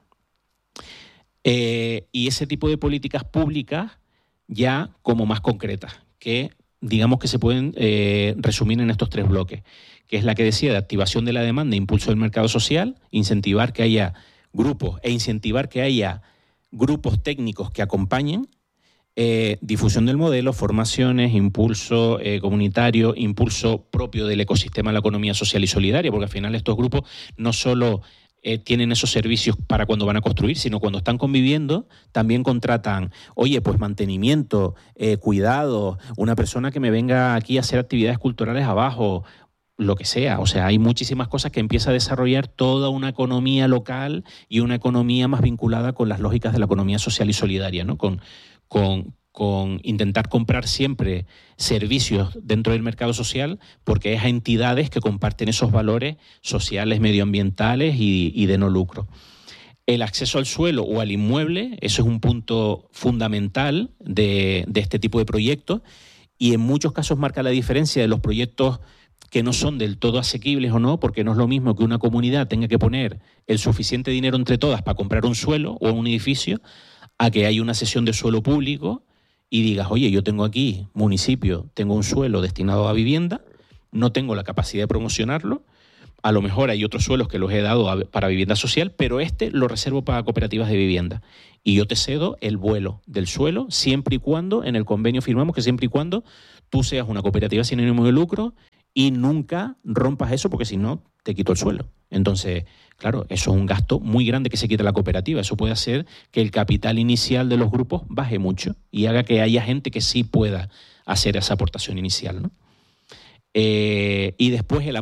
Eh, y ese tipo de políticas públicas ya como más concretas, que digamos que se pueden eh, resumir en estos tres bloques, que es la que decía de activación de la demanda, impulso del mercado social, incentivar que haya grupos e incentivar que haya grupos técnicos que acompañen, Eh, difusión del modelo, formaciones, impulso eh, comunitario, impulso propio del ecosistema de la economía social y solidaria, porque al final estos grupos no solo eh, tienen esos servicios para cuando van a construir, sino cuando están conviviendo también contratan, oye, pues mantenimiento, eh, cuidado, una persona que me venga aquí a hacer actividades culturales abajo, lo que sea. O sea, hay muchísimas cosas que empieza a desarrollar toda una economía local y una economía más vinculada con las lógicas de la economía social y solidaria, ¿no? Con Con, con intentar comprar siempre servicios dentro del mercado social porque es a entidades que comparten esos valores sociales, medioambientales y, y de no lucro. El acceso al suelo o al inmueble, eso es un punto fundamental de, de este tipo de proyectos y en muchos casos marca la diferencia de los proyectos que no son del todo asequibles o no, porque no es lo mismo que una comunidad tenga que poner el suficiente dinero entre todas para comprar un suelo o un edificio, a que haya una cesión de suelo público y digas, oye, yo tengo aquí, municipio, tengo un suelo destinado a vivienda, no tengo la capacidad de promocionarlo, a lo mejor hay otros suelos que los he dado a, para vivienda social, pero este lo reservo para cooperativas de vivienda. Y yo te cedo el vuelo del suelo siempre y cuando, en el convenio firmamos que siempre y cuando tú seas una cooperativa sin ánimo de lucro y nunca rompas eso, porque si no, te quito el suelo. Entonces, claro, eso es un gasto muy grande que se quita la cooperativa. Eso puede hacer que el capital inicial de los grupos baje mucho y haga que haya gente que sí pueda hacer esa aportación inicial, ¿no? Eh, y después el